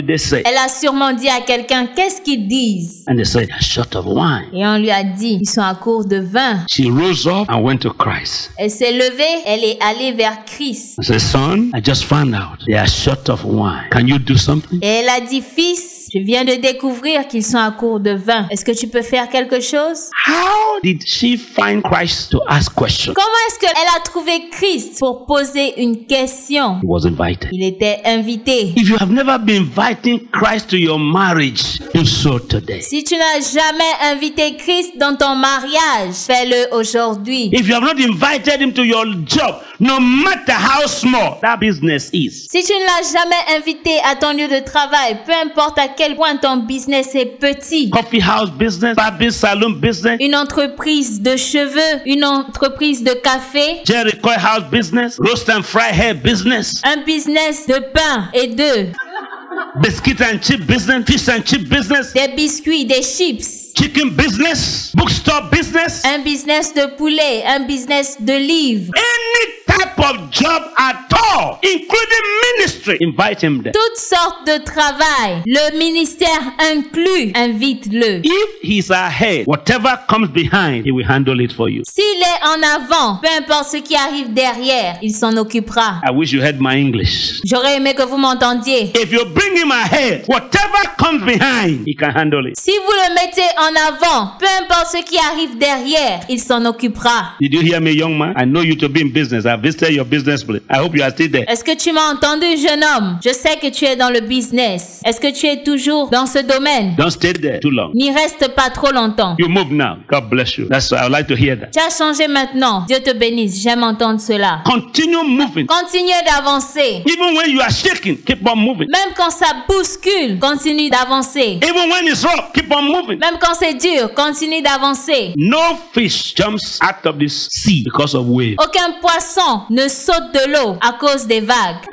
did they say? Elle a sûrement dit à quelqu'un, qu'est-ce qu'ils disent? And they said, a shot of wine. Et on lui a dit, ils sont à court de vin. She rose up and went to Christ. Elle s'est levée, elle est allée vers Christ. I said, son, I just found out they are short of wine. Can you do something? Et elle a dit, fils, je viens de découvrir qu'ils sont à court de vin. Est-ce que tu peux faire quelque chose? How did she find Christ to ask questions? Comment est-ce qu'elle a trouvé Christ pour poser une question? He was invited. Il était invité. If you have never been inviting Christ to your marriage, do so today. Si tu n'as jamais invité Christ dans ton mariage, fais-le aujourd'hui. If you have not invited him to your job, no matter how small that business is. Si tu ne l'as jamais invité à ton lieu de travail, peu importe à quel point ton business est petit. Coffee house business, barber salon business, Une entreprise de cheveux, une entreprise de café, Jericho house business, roast and fry hair business, un business de pain et d'œufs, biscuit and chip business, fish and chip business, des biscuits, des chips, chicken business, bookstore business, un business de poulet, un business de livres. any type of job at all, including ministry, invite him there. Toutes sortes de travail, le ministère inclus, invite-le. If he's ahead, whatever comes behind, he will handle it for you. S'il est en avant, peu importe ce qui arrive derrière, il s'en occupera. I wish you heard my English. J'aurais aimé que vous m'entendiez. If you bring him ahead, whatever comes behind, he can handle it. Si vous le mettez en avant, peu importe ce qui arrive derrière, il s'en occupera. Did you hear me, young man? I know you to be in business. I visited your business place. I hope you are still there. Est-ce que tu m'as entendu, jeune homme? Je sais que tu es dans le business. Est-ce que tu es toujours dans ce domaine? Don't stay there too long. N'y reste pas trop longtemps. You move now. God bless you. That's I would like to hear that. Tu as changé maintenant. Dieu te bénisse. J'aime entendre cela. Continue moving. Continuez d'avancer. Even when you are shaking, keep on moving. Même quand ça bouscule, continue d'avancer. Even when it's rough, keep on moving. Même quand c'est dur, continue d'avancer. No fish jumps out of this sea because of waves. Aucun poisson ne saute de l'eau à cause des vagues.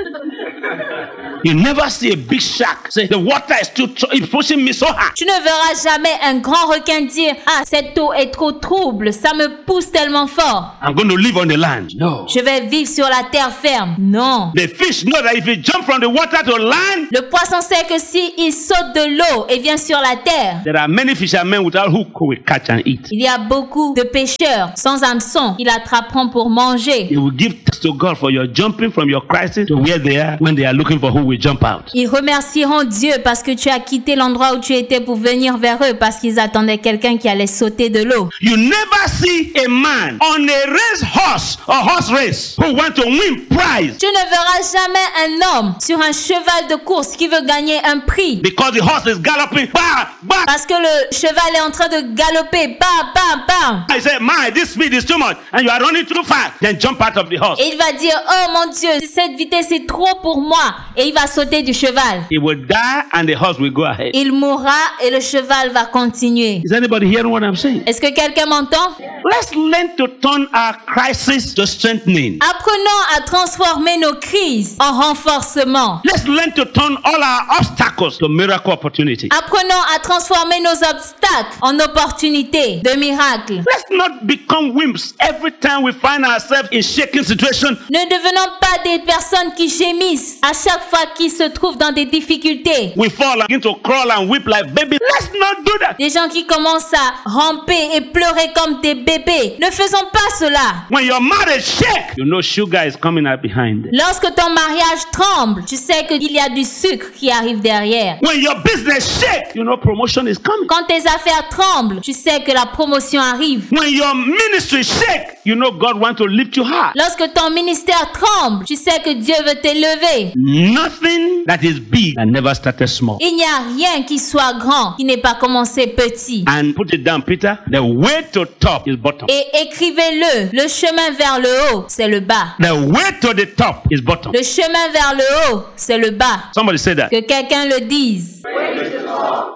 You never see a big shark say the water is too tr- it's pushing me so hard. Tu ne verras jamais un grand requin dire « Ah, cette eau est trop trouble, ça me pousse tellement fort. I'm going to live on the land. No. Je vais vivre sur la terre ferme. » Non. The fish know that if you jump from the water to land, Le poisson sait que si il saute de l'eau et vient sur la terre, there are many fishermen without hook who will catch and eat. il y a beaucoup de pêcheurs sans hameçon qui l'attraperont pour manger. You will give thanks to God for your jumping from your crisis to where they are when they are looking for who will jump out. Ils remercieront Dieu parce que tu as quitté l'endroit où tu étais pour venir vers eux parce qu'ils attendaient quelqu'un qui allait sauter de l'eau. You never see a man on a race horse or horse race who want to win prize Tu ne verras jamais un homme sur un cheval de course qui veut gagner un prix because the horse is galloping. Bah, bah. parce que le cheval est en train de galoper. Bam, bam, bam. I say, my, this speed is too much, and you are running too fast. Then jump out of the horse. Et il va dire, oh mon Dieu, cette vitesse est trop pour moi. Et il va sauter du cheval. He will die, and the horse will go ahead. Il mourra et le cheval va continuer. Is anybody hearing what I'm saying? Est-ce que quelqu'un m'entend? Let's learn to turn our crisis to strengthening. Apprenons à transformer nos crises en renforcement. Let's learn to turn all our obstacles to miracle opportunity. Apprenons à transformer nos obstacles en opportunités de miracles. Let's not become wimps every time we find ourselves in shaking situation. Ne devenons pas des personnes qui gémissent à chaque fois qu'ils se trouvent dans des difficultés. We fall and begin to crawl and weep like babies. Let's not do that. Des gens qui commencent à ramper et pleurer comme des bébés. Ne faisons pas cela. When your marriage shake, you know sugar is coming out behind it. Lorsque ton mariage tremble, tu sais qu'il y a du sucre qui arrive derrière. When your business shake, you know promotion is coming. Quand tes affaires tremblent, tu sais que la promotion arrive. When your ministry shake, you know God wants to lift you high. Lorsque ton ministère tremble, tu sais que Dieu veut t'élever. Nothing that is big that never started small. Il n'y a rien qui soit grand qui n'ait pas commencé petit. And put it down, Peter. The way to top is bottom. Et écrivez-le, le chemin vers le haut, c'est le bas. The way to the top is bottom. Le chemin vers le haut, c'est le bas. Somebody say that. Que quelqu'un le dise.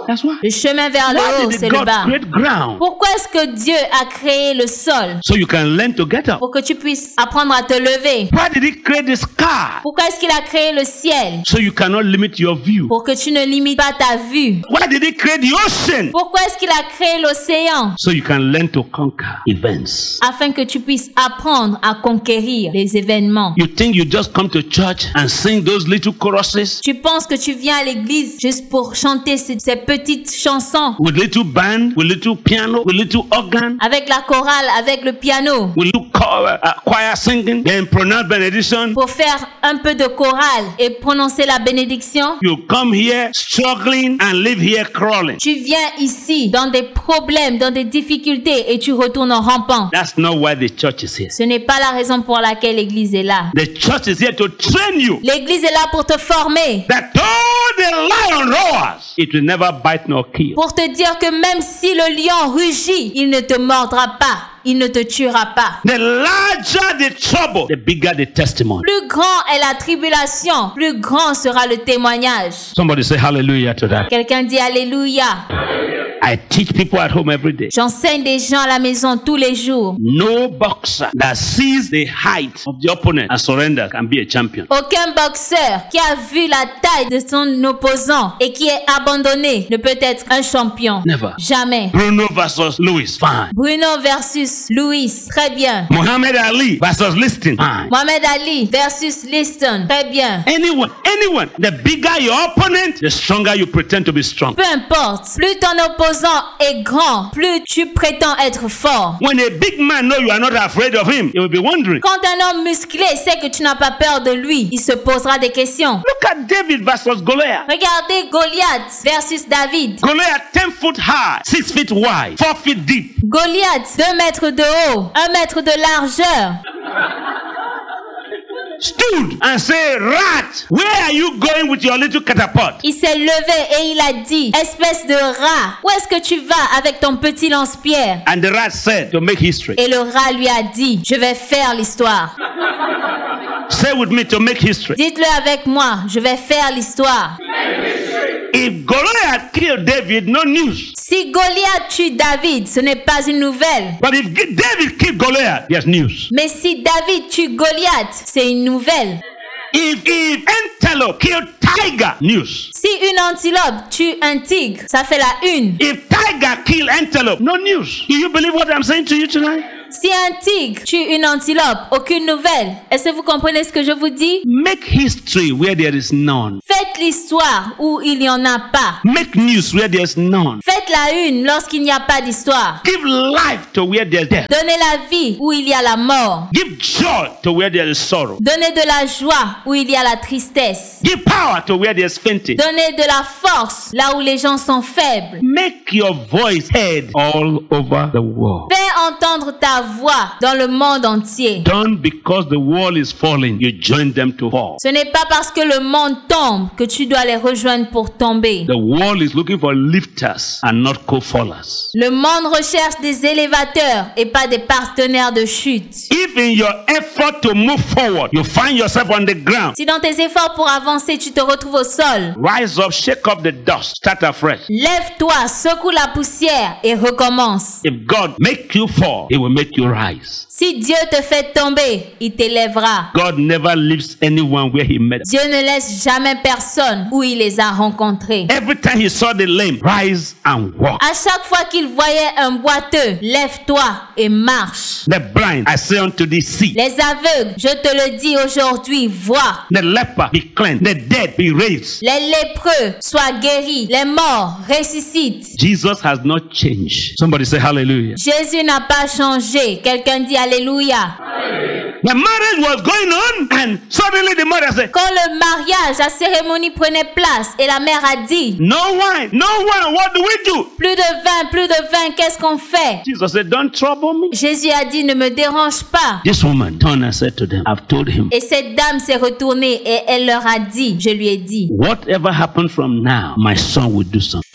That's why. Le chemin vers le Why haut, did c'est le God bas. create ground? Pourquoi est-ce que Dieu a créé le sol? So you can learn to get up. Pour que tu puisses apprendre à te lever. Why did He create the sky? Pourquoi est-ce qu'il a créé le ciel? So you cannot limit your view. Pour que tu ne limites pas ta vue. Why did He create the ocean? Pourquoi est-ce qu'il a créé l'océan? So you can learn to conquer events. Afin que tu puisses apprendre à conquérir les événements. You think you just come to church and sing those little choruses Tu penses que tu viens à l'église juste pour chanter ces, ces petites chansons with little band, with little piano, with little organ, avec la chorale, avec le piano, with little choir, uh, choir singing, then pronounce benediction? pour faire un peu de chorale et prononcer la bénédiction? You come here struggling and live here crawling. Tu viens ici dans des problèmes, dans des difficultés et tu retournes en rampant. That's not why the church is here. Ce n'est pas la raison pour laquelle l'église est là. The church is here to train you L'église est là pour te former, that though the lion roars, it will never bite nor kill. pour te dire que même si le lion rugit, il ne te mordra pas, il ne te tuera pas. The larger the trouble, the bigger the testimony. Plus grand est la tribulation, plus grand sera le témoignage. Somebody say hallelujah to that. Quelqu'un dit Alléluia. I teach people at home every day. J'enseigne des gens à la maison tous les jours. No boxer that sees the height of the opponent and surrender can be a champion. Aucun boxeur qui a vu la taille de son opposant et qui est abandonné ne peut être un champion. Never. Jamais. Bruno versus Lewis, fine. Bruno versus Louis, très bien. Muhammad Ali versus Liston, fine. Mohamed Ali versus Liston, très bien. Anyone, anyone. The bigger your opponent, the stronger you pretend to be strong. Peu importe, plus ton opposant est grand, plus tu prétends être fort. When a big man know you are not afraid of him, he will be wondering. Quand un homme musclé sait que tu n'as pas peur de lui, il se posera des questions. Look at David versus Goliath. Regardez Goliath versus David. Goliath ten foot high, six feet wide, four feet deep. Goliath, deux mètres de haut, un mètre de largeur. Stood and say, rat, where are you going with your little catapult? Il s'est levé et il a dit, espèce de rat, où est-ce que tu vas avec ton petit lance-pierre? And the rat said, to make history. Et le rat lui a dit, je vais faire l'histoire. Say with me, to make history. Dites-le avec moi, je vais faire l'histoire. If Goliath killed David, no news. Si Goliath tue David, ce n'est pas une nouvelle. But if David killed Goliath, there's news. Mais si David tue Goliath, c'est une nouvelle. If, if antelope killed tiger, news. Si une antilope tue un tigre, ça fait la une. If tiger killed antelope, no news. Do you believe what I'm saying to you tonight? Si un tigre tue une antilope, aucune nouvelle. Est-ce que vous comprenez ce que je vous dis? Make history where there is none. Faites l'histoire où il n'y en a pas. Make news where there is none. Faites la une lorsqu'il n'y a pas d'histoire. Give life to where there is death. Donnez la vie où il y a la mort. Give joy to where there is sorrow. Donnez de la joie où il y a la tristesse. Give power to where there is fainting. Donnez de la force là où les gens sont faibles. Make your voice heard all over the world. Fais entendre ta voix dans le monde entier. Don't because the wall is falling, you join them to fall. Ce n'est pas parce que le monde tombe que tu dois les rejoindre pour tomber. The wall is looking for lifters and not co-fallers. Le monde recherche des élévateurs et pas des partenaires de chute. If in your effort to move forward, you find yourself on the ground, Si dans tes efforts pour avancer, tu te retrouves au sol, rise up, shake up the dust, start afresh. lève-toi, secoue la poussière et recommence. If God make you fall, He will make you rise. Si Dieu te fait tomber, il t'élèvera. God never leaves anyone where He met. Dieu ne laisse jamais personne où il les a rencontrés. Every time He saw the lame, rise and walk. À chaque fois qu'il voyait un boiteux, lève-toi et marche. The blind, I say unto thee, see. Les aveugles, je te le dis aujourd'hui, vois. The leper, be cleansed. The dead, be raised. Les lépreux, soient guéris. Les morts, ressuscitent. Jesus has not changed. Somebody say hallelujah. Jésus n'a pas changé. Quelqu'un dit Alléluia. The marriage was going on and suddenly the mother said, Quand le mariage, la cérémonie prenait place et la mère a dit, no wine, no wine, what do we do? plus de vin, plus de vin, qu'est-ce qu'on fait? Jesus said, don't trouble me. Jésus a dit, ne me dérange pas. This woman turned and said to them, I've told him, Et cette dame s'est retournée et elle leur a dit, je lui ai dit, whatever happened from now, my son will do something.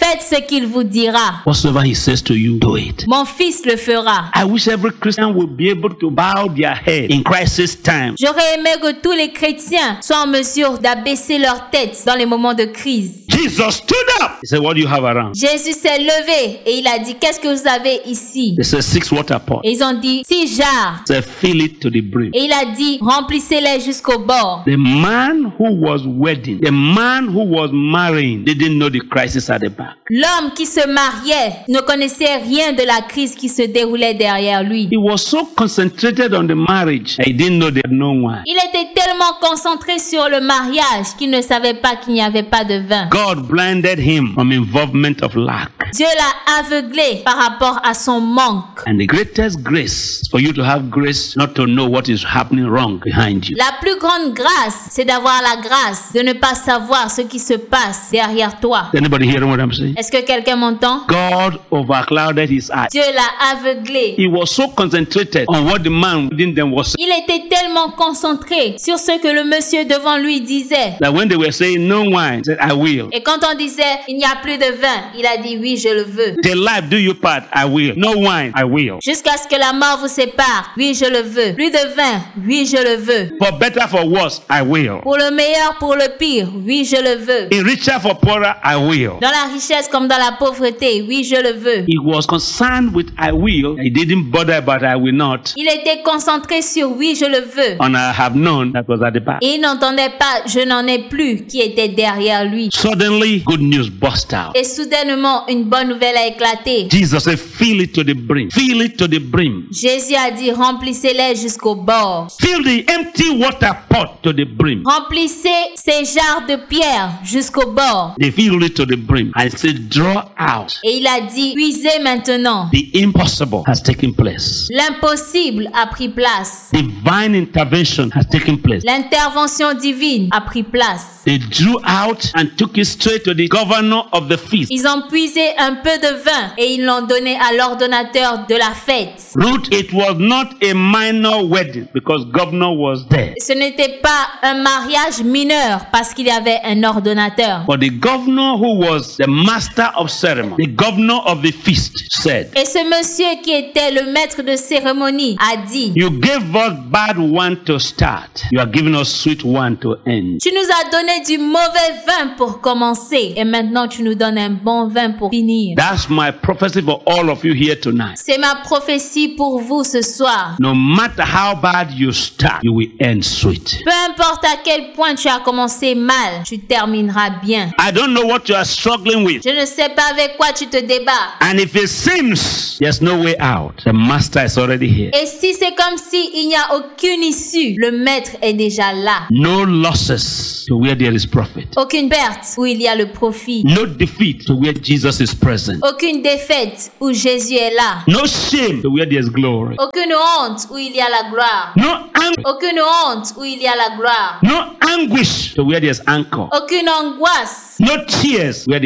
Faites ce qu'il vous dira. Whatsoever he says to you, do it. Mon fils le fera. I wish every Christian would be able to bow their head in crisis time. J'aurais aimé que tous les chrétiens soient en mesure d'abaisser leur tête dans les moments de crise. Jesus stood up. He said, what do you have around? Jésus s'est levé et il a dit, qu'est-ce que vous avez ici? They said, six water pots. Et ils ont dit, six jarres. He said, fill it to the brim. Et il a dit, remplissez-les jusqu'au bord. The man who was wedding, the man who was marrying, didn't know the crisis at the back. L'homme qui se mariait ne connaissait rien de la crise qui se déroulait derrière lui. He was so concentrated on the marriage, he didn't know there was no wine. Il était tellement concentré sur le mariage qu'il ne savait pas qu'il n'y avait pas de vin. God blinded him from involvement of lack. Dieu l'a aveuglé par rapport à son manque. And the greatest grace is for you to have grace not to know what is happening wrong behind you. La plus grande grâce, c'est d'avoir la grâce de ne pas savoir ce qui se passe derrière toi. Is anybody hearing what I'm saying? Est-ce que quelqu'un m'entend? God overclouded his eyes. Dieu l'a aveuglé. He was so concentrated on what the man within them was saying Il était tellement concentré sur ce que le monsieur devant lui disait. that when they were saying no wine, he said, I will. Et quand on disait il n'y a plus de vin, il a dit oui, je le veux. Till life do you part, I will. No wine, I will. Jusqu'à ce que la mort vous sépare, oui, je le veux. Plus de vin, oui, je le veux. For better, for worse, I will. Pour le meilleur, pour le pire, oui, je le veux. In richer, for poorer, I will. Dans la richesse comme dans la pauvreté, oui, je le veux. He was concerned with I will. He didn't bother about I will not. Il était concentré sur oui, je le veux. And I have known that was at the back. Et il n'entendait pas je n'en ai plus qui était derrière lui. Suddenly, good news burst out. Et soudainement, une bonne nouvelle a éclaté. Jesus said, fill it to the brim. Fill it to the brim. Jésus a dit remplissez-les jusqu'au bord. Fill the empty water pot to the brim. Remplissez ces jarres de pierre jusqu'au bord. They filled it to the brim. I said, draw out. Et il a dit puisez maintenant. The impossible has taken place. L'impossible a pris place. Divine intervention has taken place. L'intervention divine a pris place. They drew out and took it straight to the governor of the feast. Ils ont puisé un peu de vin et ils l'ont donné à l'ordonnateur de la fête. Ruth, it was not a minor wedding because governor was there. Ce n'était pas un mariage mineur parce qu'il y avait un ordonnateur. But the governor who was the master of ceremony, the governor of the feast, said, Et ce monsieur qui était le maître de cérémonie a dit, you gave us bad wine to start. You are giving us sweet wine to end. tu nous as donné du mauvais vin pour commencer et maintenant tu nous donnes un bon vin pour finir. That's my prophecy for all of you here tonight. C'est ma prophétie pour vous ce soir. No matter how bad you start, you will end sweet. Peu importe à quel point tu as commencé mal, tu termineras bien. I don't know what you are struggling with. Je ne sais pas avec quoi tu te débats. And if it seems there's no way out, the master is already here. Et si c'est comme si il n'y a aucune issue, le maître est déjà là. No losses to where there is profit. Aucune perte où il y a le profit. No defeat to where Jesus is present. Aucune défaite où Jésus est là. No shame to where there is glory. Aucune honte où il y a la gloire. No ang- Aucune honte où il y a la gloire. no anguish to where there is anchor. Aucune angoisse. No tears where